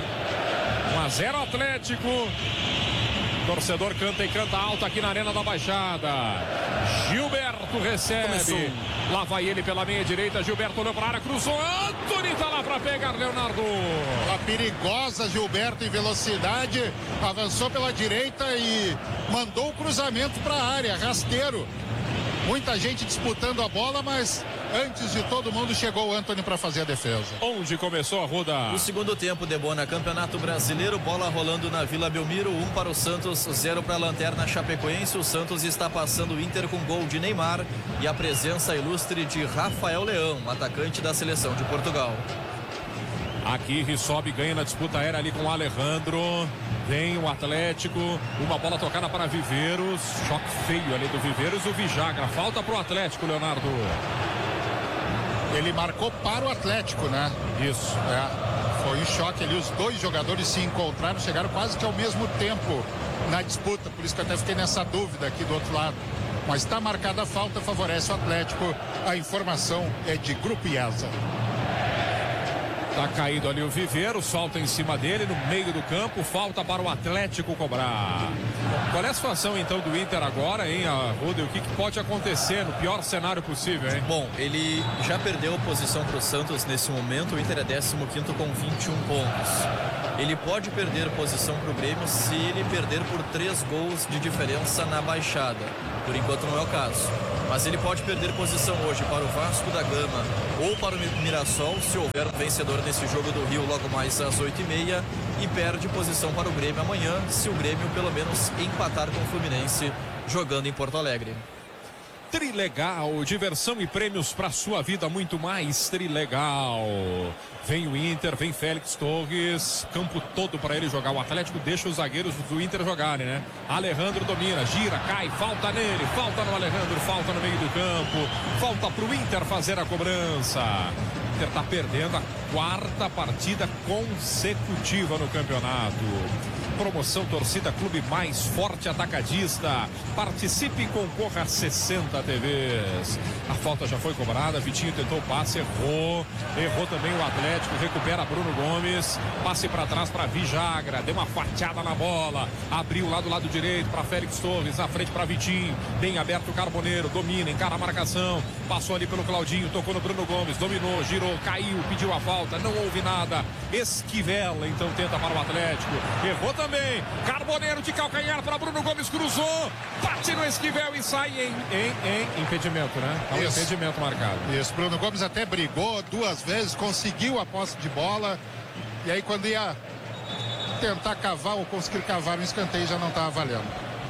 1-0 Atlético. Torcedor canta e canta alto aqui na Arena da Baixada. Gilberto recebe. Começou. Lá vai ele pela meia direita. Gilberto olhou para a área, cruzou. Antony tá lá para pegar, Leonardo. Bola perigosa, Gilberto em velocidade. Avançou pela direita e mandou o cruzamento para a área. Rasteiro. Muita gente disputando a bola, mas antes de todo mundo chegou o Antony para fazer a defesa. Onde começou a rodar? O segundo tempo, Debona, Campeonato Brasileiro, bola rolando na Vila Belmiro, 1 para o Santos, 0 para a Lanterna Chapecoense. O Santos está passando o Inter com gol de Neymar e a presença ilustre de Rafael Leão, atacante da seleção de Portugal. Aqui sobe, ganha na disputa aérea ali com o Alejandro. Vem o Atlético, uma bola tocada para Viveiros. Choque feio ali do Viveiros. O Vijagra, falta pro Atlético, Leonardo. Ele marcou para o Atlético, né? Isso. Foi um choque ali, os dois jogadores se encontraram, chegaram quase que ao mesmo tempo na disputa, por isso que eu até fiquei nessa dúvida aqui do outro lado. Mas está marcada a falta, favorece o Atlético. A informação é de Grupo IESA. Tá caído ali o Viveiro, solta em cima dele, no meio do campo, falta para o Atlético cobrar. Qual é a situação então do Inter agora, hein, Rude? O que pode acontecer no pior cenário possível, hein? Bom, ele já perdeu posição para o Santos nesse momento, o Inter é 15º com 21 pontos. Ele pode perder posição para o Grêmio se ele perder por 3 gols de diferença na baixada. Por enquanto não é o caso. Mas ele pode perder posição hoje para o Vasco da Gama ou para o Mirassol, se houver um vencedor nesse jogo do Rio logo mais às 8h30, e perde posição para o Grêmio amanhã, se o Grêmio pelo menos empatar com o Fluminense jogando em Porto Alegre. Trilegal, diversão e prêmios para sua vida, muito mais Trilegal. Vem o Inter, vem Félix Torres, campo todo para ele jogar. O Atlético deixa os zagueiros do Inter jogarem, né? Alejandro domina, gira, cai, falta nele, falta no Alejandro, falta no meio do campo, falta para o Inter fazer a cobrança. O Inter está perdendo a 4ª partida consecutiva no campeonato. Promoção Torcida Clube Mais Forte Atacadista. Participe e concorra a 60 TVs. A falta já foi cobrada. Vitinho tentou o passe, errou. Errou também o Atlético. Recupera Bruno Gomes. Passe para trás para Vijagra. Deu uma fatiada na bola. Abriu lá do lado direito para Félix Torres. Na frente para Vitinho. Bem aberto o Carboneiro. Domina, encara a marcação. Passou ali pelo Claudinho. Tocou no Bruno Gomes. Dominou, girou, caiu, pediu a falta. Não houve nada. Esquivel então tenta para o Atlético. Errou também. Carboneiro de calcanhar para Bruno Gomes, cruzou, bate no Esquivel e sai em impedimento, né? Tá um impedimento marcado. Isso, Bruno Gomes até brigou 2 vezes, conseguiu a posse de bola, e aí quando ia tentar cavar ou conseguir cavar um escanteio já não estava valendo.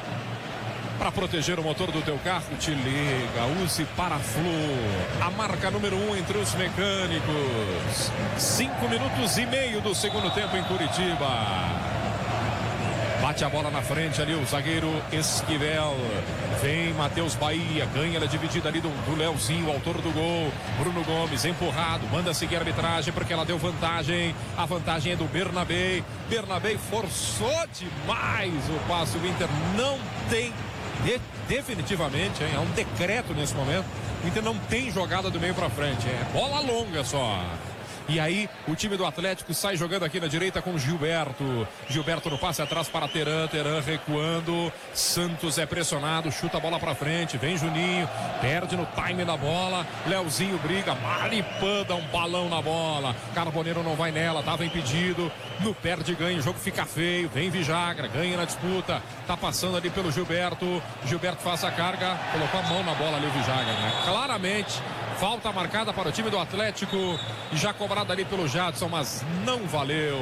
Para proteger o motor do teu carro, te liga, use Paraflu, a marca número 1 entre os mecânicos. 5 minutos e meio do segundo tempo em Curitiba. Bate a bola na frente ali o zagueiro Esquivel. Vem Matheus Bahia, ganha ela dividida ali do Leozinho, autor do gol. Bruno Gomes empurrado, manda seguir a arbitragem porque ela deu vantagem. A vantagem é do Bernabé. Bernabé forçou demais o passe. O Inter não tem definitivamente, hein? É um decreto nesse momento. O Inter não tem jogada do meio para frente. É bola longa só. E aí o time do Atlético sai jogando aqui na direita com Gilberto. Gilberto no passe atrás para Teran. Teran recuando. Santos é pressionado, chuta a bola para frente. Vem Juninho, perde no time da bola. Leozinho briga, Maripã dá um balão na bola. Carboneiro não vai nela, tava impedido. No perde ganha, o jogo fica feio. Vem Vijagra, ganha na disputa. Tá passando ali pelo Gilberto. Gilberto faz a carga, colocou a mão na bola ali o Vijagra, né? Claramente. Falta marcada para o time do Atlético e já cobrada ali pelo Jadson, mas não valeu.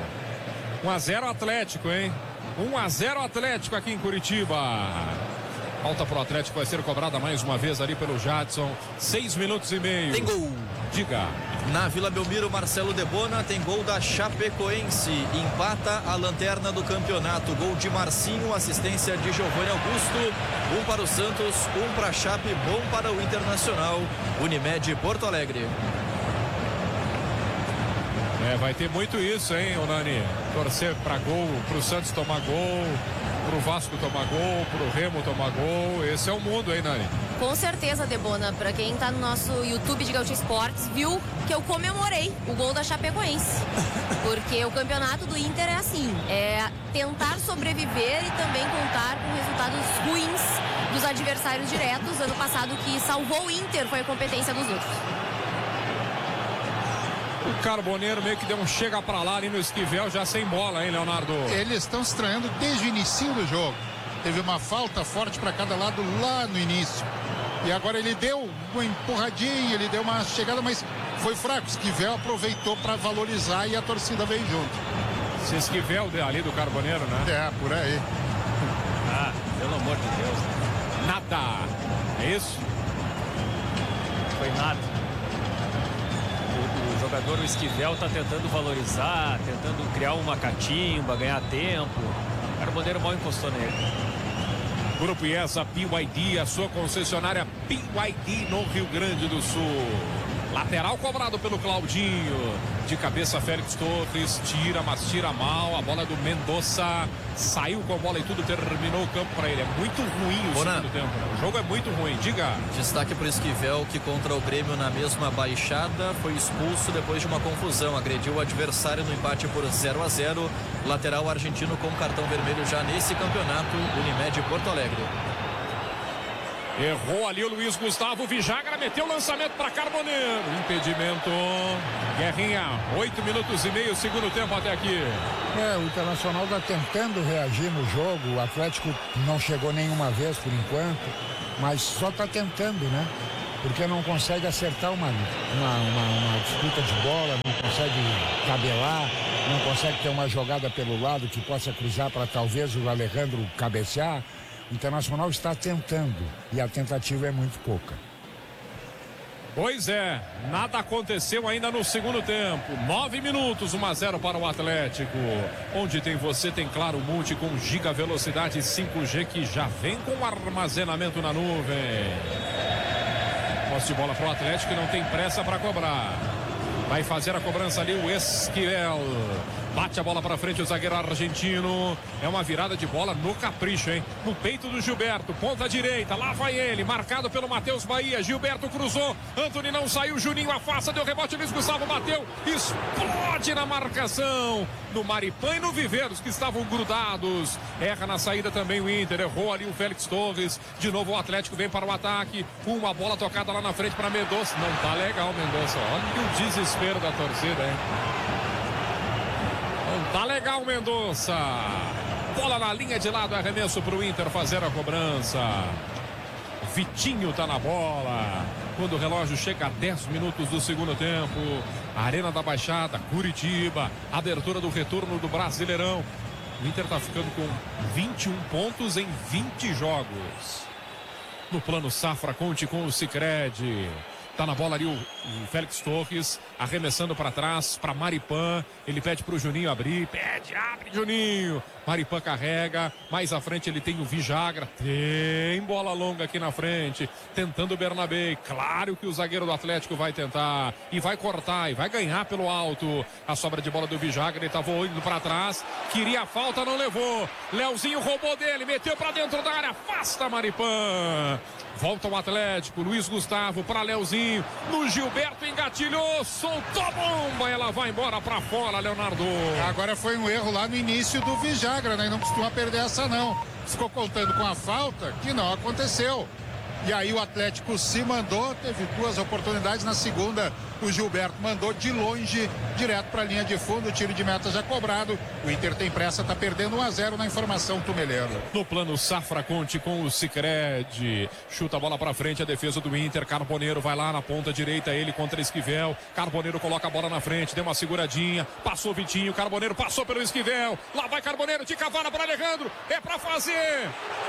1-0 Atlético, hein? 1-0 Atlético aqui em Curitiba. Falta para o Atlético, vai ser cobrada mais uma vez ali pelo Jadson. 6 minutos e meio. Tem gol. Diga. Na Vila Belmiro, Marcelo Debona tem gol da Chapecoense. Empata a lanterna do campeonato. Gol de Marcinho, assistência de Giovanni Augusto. 1 para o Santos, 1 para a Chape, bom para o Internacional. Unimed Porto Alegre. Vai ter muito isso, hein, Nani? Torcer para gol, para o Santos tomar gol, para o Vasco tomar gol, para o Remo tomar gol. Esse é o mundo, hein, Nani? Com certeza, Debona. Para quem tá no nosso YouTube de Gaúcha Esportes, viu que eu comemorei o gol da Chapecoense. Porque o campeonato do Inter é assim, é tentar sobreviver e também contar com resultados ruins dos adversários diretos. Ano passado que salvou o Inter foi a competência dos outros. O Carboneiro meio que deu um chega pra lá ali no Esquivel, já sem bola, hein, Leonardo? Eles estão estranhando desde o início do jogo. Teve uma falta forte para cada lado lá no início. E agora ele deu uma empurradinha, ele deu uma chegada, mas foi fraco. Esquivel aproveitou para valorizar e a torcida veio junto. Se Esquivel ali do Carboneiro, né? É, por aí. Ah, pelo amor de Deus. Nada. É isso? Foi nada. O jogador, o Esquivel, está tentando valorizar, tentando criar uma catimba, ganhar tempo. O Carboneiro mal encostou nele. Grupo IESA BYD, a sua concessionária BYD no Rio Grande do Sul. Lateral cobrado pelo Claudinho. De cabeça, Félix Torres. Tira, mas tira mal. A bola do Mendonça. Saiu com a bola e tudo. Terminou o campo para ele. É muito ruim o segundo tempo. O jogo é muito ruim. Diga. Destaque para o Esquivel, que contra o Grêmio na mesma baixada foi expulso depois de uma confusão. Agrediu o adversário no empate por 0-0. Lateral argentino com cartão vermelho já nesse campeonato. Unimed Porto Alegre. Errou ali o Luiz Gustavo. Vijagra meteu o lançamento para Carboneiro. Impedimento. Guerrinha, 8 minutos e meio, segundo tempo até aqui. O Internacional está tentando reagir no jogo. O Atlético não chegou nenhuma vez por enquanto, mas só está tentando, né? Porque não consegue acertar uma disputa de bola, não consegue tabelar, não consegue ter uma jogada pelo lado que possa cruzar para talvez o Alejandro cabecear. O Internacional está tentando e a tentativa é muito pouca. Pois é, nada aconteceu ainda no segundo tempo. 9 minutos, 1-0 para o Atlético. Onde tem você, tem Claro Multi com giga velocidade 5G que já vem com armazenamento na nuvem. Posse de bola para o Atlético, que não tem pressa para cobrar. Vai fazer a cobrança ali o Esquivel. Bate a bola para frente o zagueiro argentino. É uma virada de bola no capricho, hein? No peito do Gilberto, ponta direita. Lá vai ele, marcado pelo Matheus Bahia. Gilberto cruzou. Antony não saiu. Juninho afasta, deu rebote. Luiz Gustavo bateu. Explode na marcação. No Maripan e no Viveiros, que estavam grudados. Erra na saída também o Inter. Errou ali o Félix Torres. De novo o Atlético vem para o ataque. Uma bola tocada lá na frente para Mendonça. Não tá legal, Mendonça. Olha o desespero da torcida, hein? Tá legal, Mendonça. Bola na linha de lado, arremesso para o Inter fazer a cobrança. Vitinho tá na bola. Quando o relógio chega a 10 minutos do segundo tempo. Arena da Baixada, Curitiba. Abertura do retorno do Brasileirão. O Inter tá ficando com 21 pontos em 20 jogos. No plano Safra, conte com o Sicredi. Tá na bola ali o Félix Torres, arremessando para trás, para Maripan. Ele pede para o Juninho abrir. Abre, Juninho. Maripan carrega. Mais à frente ele tem o Vijagra. Tem bola longa aqui na frente. Tentando o Bernabé. Claro que o zagueiro do Atlético vai tentar. E vai cortar. E vai ganhar pelo alto. A sobra de bola do Vijagra. Ele estava indo para trás. Queria a falta, não levou. Leozinho roubou dele. Meteu para dentro da área. Afasta Maripan. Volta o Atlético. Luiz Gustavo para Leozinho. No Gilberto engatilhou. Soltou a bomba. Ela vai embora para fora, Leonardo. Agora foi um erro lá no início do Vijagra, né? Não costuma perder essa, não. Ficou contando com a falta que não aconteceu. E aí o Atlético se mandou, teve duas oportunidades. Na segunda, o Gilberto mandou de longe, direto para a linha de fundo. O tiro de meta já cobrado. O Inter tem pressa, tá perdendo 1-0 na informação Tumeleiro. No plano Safra, conte com o Sicredi. Chuta a bola para frente, a defesa do Inter. Carboneiro vai lá na ponta direita, ele contra Esquivel. Carboneiro coloca a bola na frente, deu uma seguradinha. Passou Vitinho, Carboneiro passou pelo Esquivel. Lá vai Carboneiro, de cavada para Alejandro. É para fazer.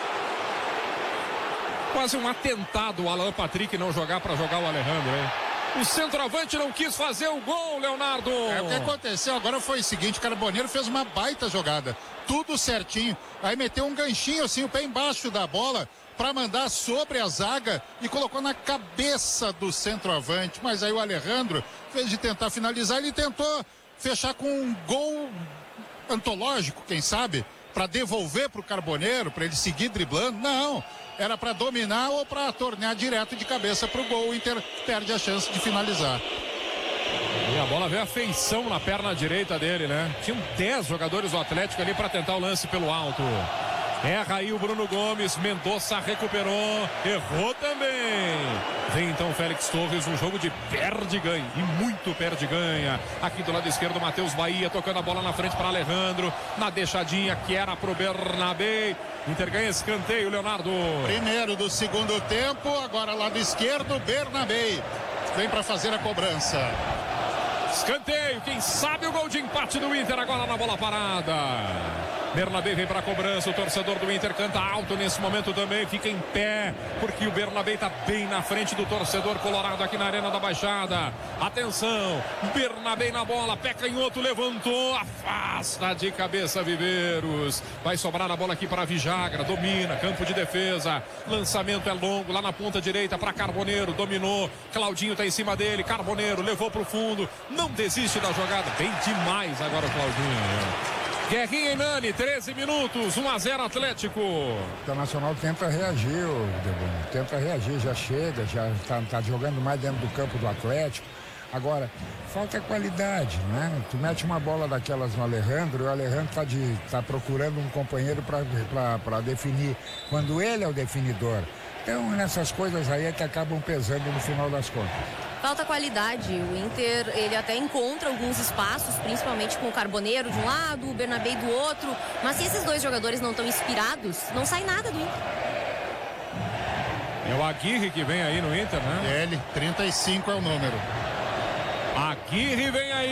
Quase um atentado o Alan Patrick não jogar para jogar o Alejandro, hein? O centroavante não quis fazer o gol, Leonardo. O que aconteceu agora foi o seguinte: o Carboneiro fez uma baita jogada, tudo certinho. Aí meteu um ganchinho assim, o pé embaixo da bola, para mandar sobre a zaga e colocou na cabeça do centroavante. Mas aí o Alejandro, em vez de tentar finalizar, ele tentou fechar com um gol antológico, quem sabe, para devolver para o Carboneiro, para ele seguir driblando. Não, era para dominar ou para tornear direto de cabeça para o gol. O Inter perde a chance de finalizar. E a bola veio a feição na perna direita dele, né? Tinham 10 jogadores do Atlético ali para tentar o lance pelo alto. Erra aí o Bruno Gomes, Mendonça recuperou, errou também. Vem então o Félix Torres, um jogo de perde-ganha, e muito perde-ganha. Aqui do lado esquerdo, Matheus Bahia tocando a bola na frente para Alejandro, na deixadinha que era pro Bernabé. Inter ganha escanteio, Leonardo. Primeiro do segundo tempo, agora lado esquerdo, Bernabé vem para fazer a cobrança. Escanteio, quem sabe o gol de empate do Inter agora na bola parada. Bernabé vem para a cobrança, o torcedor do Inter canta alto nesse momento também, fica em pé, porque o Bernabé está bem na frente do torcedor colorado aqui na Arena da Baixada. Atenção, Bernabé na bola, pé canhoto, levantou, afasta de cabeça Viveiros. Vai sobrar a bola aqui para Vijagra, domina, campo de defesa, lançamento é longo, lá na ponta direita para Carboneiro, dominou, Claudinho está em cima dele, Carboneiro levou para o fundo, não desiste da jogada, bem demais agora o Claudinho. Guerrinha e Nani, 13 minutos, 1-0 Atlético. O Internacional tenta reagir, tenta reagir, já chega, já tá jogando mais dentro do campo do Atlético. Agora, falta qualidade, né? Tu mete uma bola daquelas no Alejandro, e o Alejandro tá procurando um companheiro para definir, quando ele é o definidor. Então, nessas coisas aí é que acabam pesando no final das contas. Falta qualidade. O Inter, ele até encontra alguns espaços, principalmente com o Carboneiro de um lado, o Bernabé do outro. Mas se esses dois jogadores não estão inspirados, não sai nada do Inter. É o Aguirre que vem aí no Inter, né? Ele, 35 é o número. Aguirre vem aí.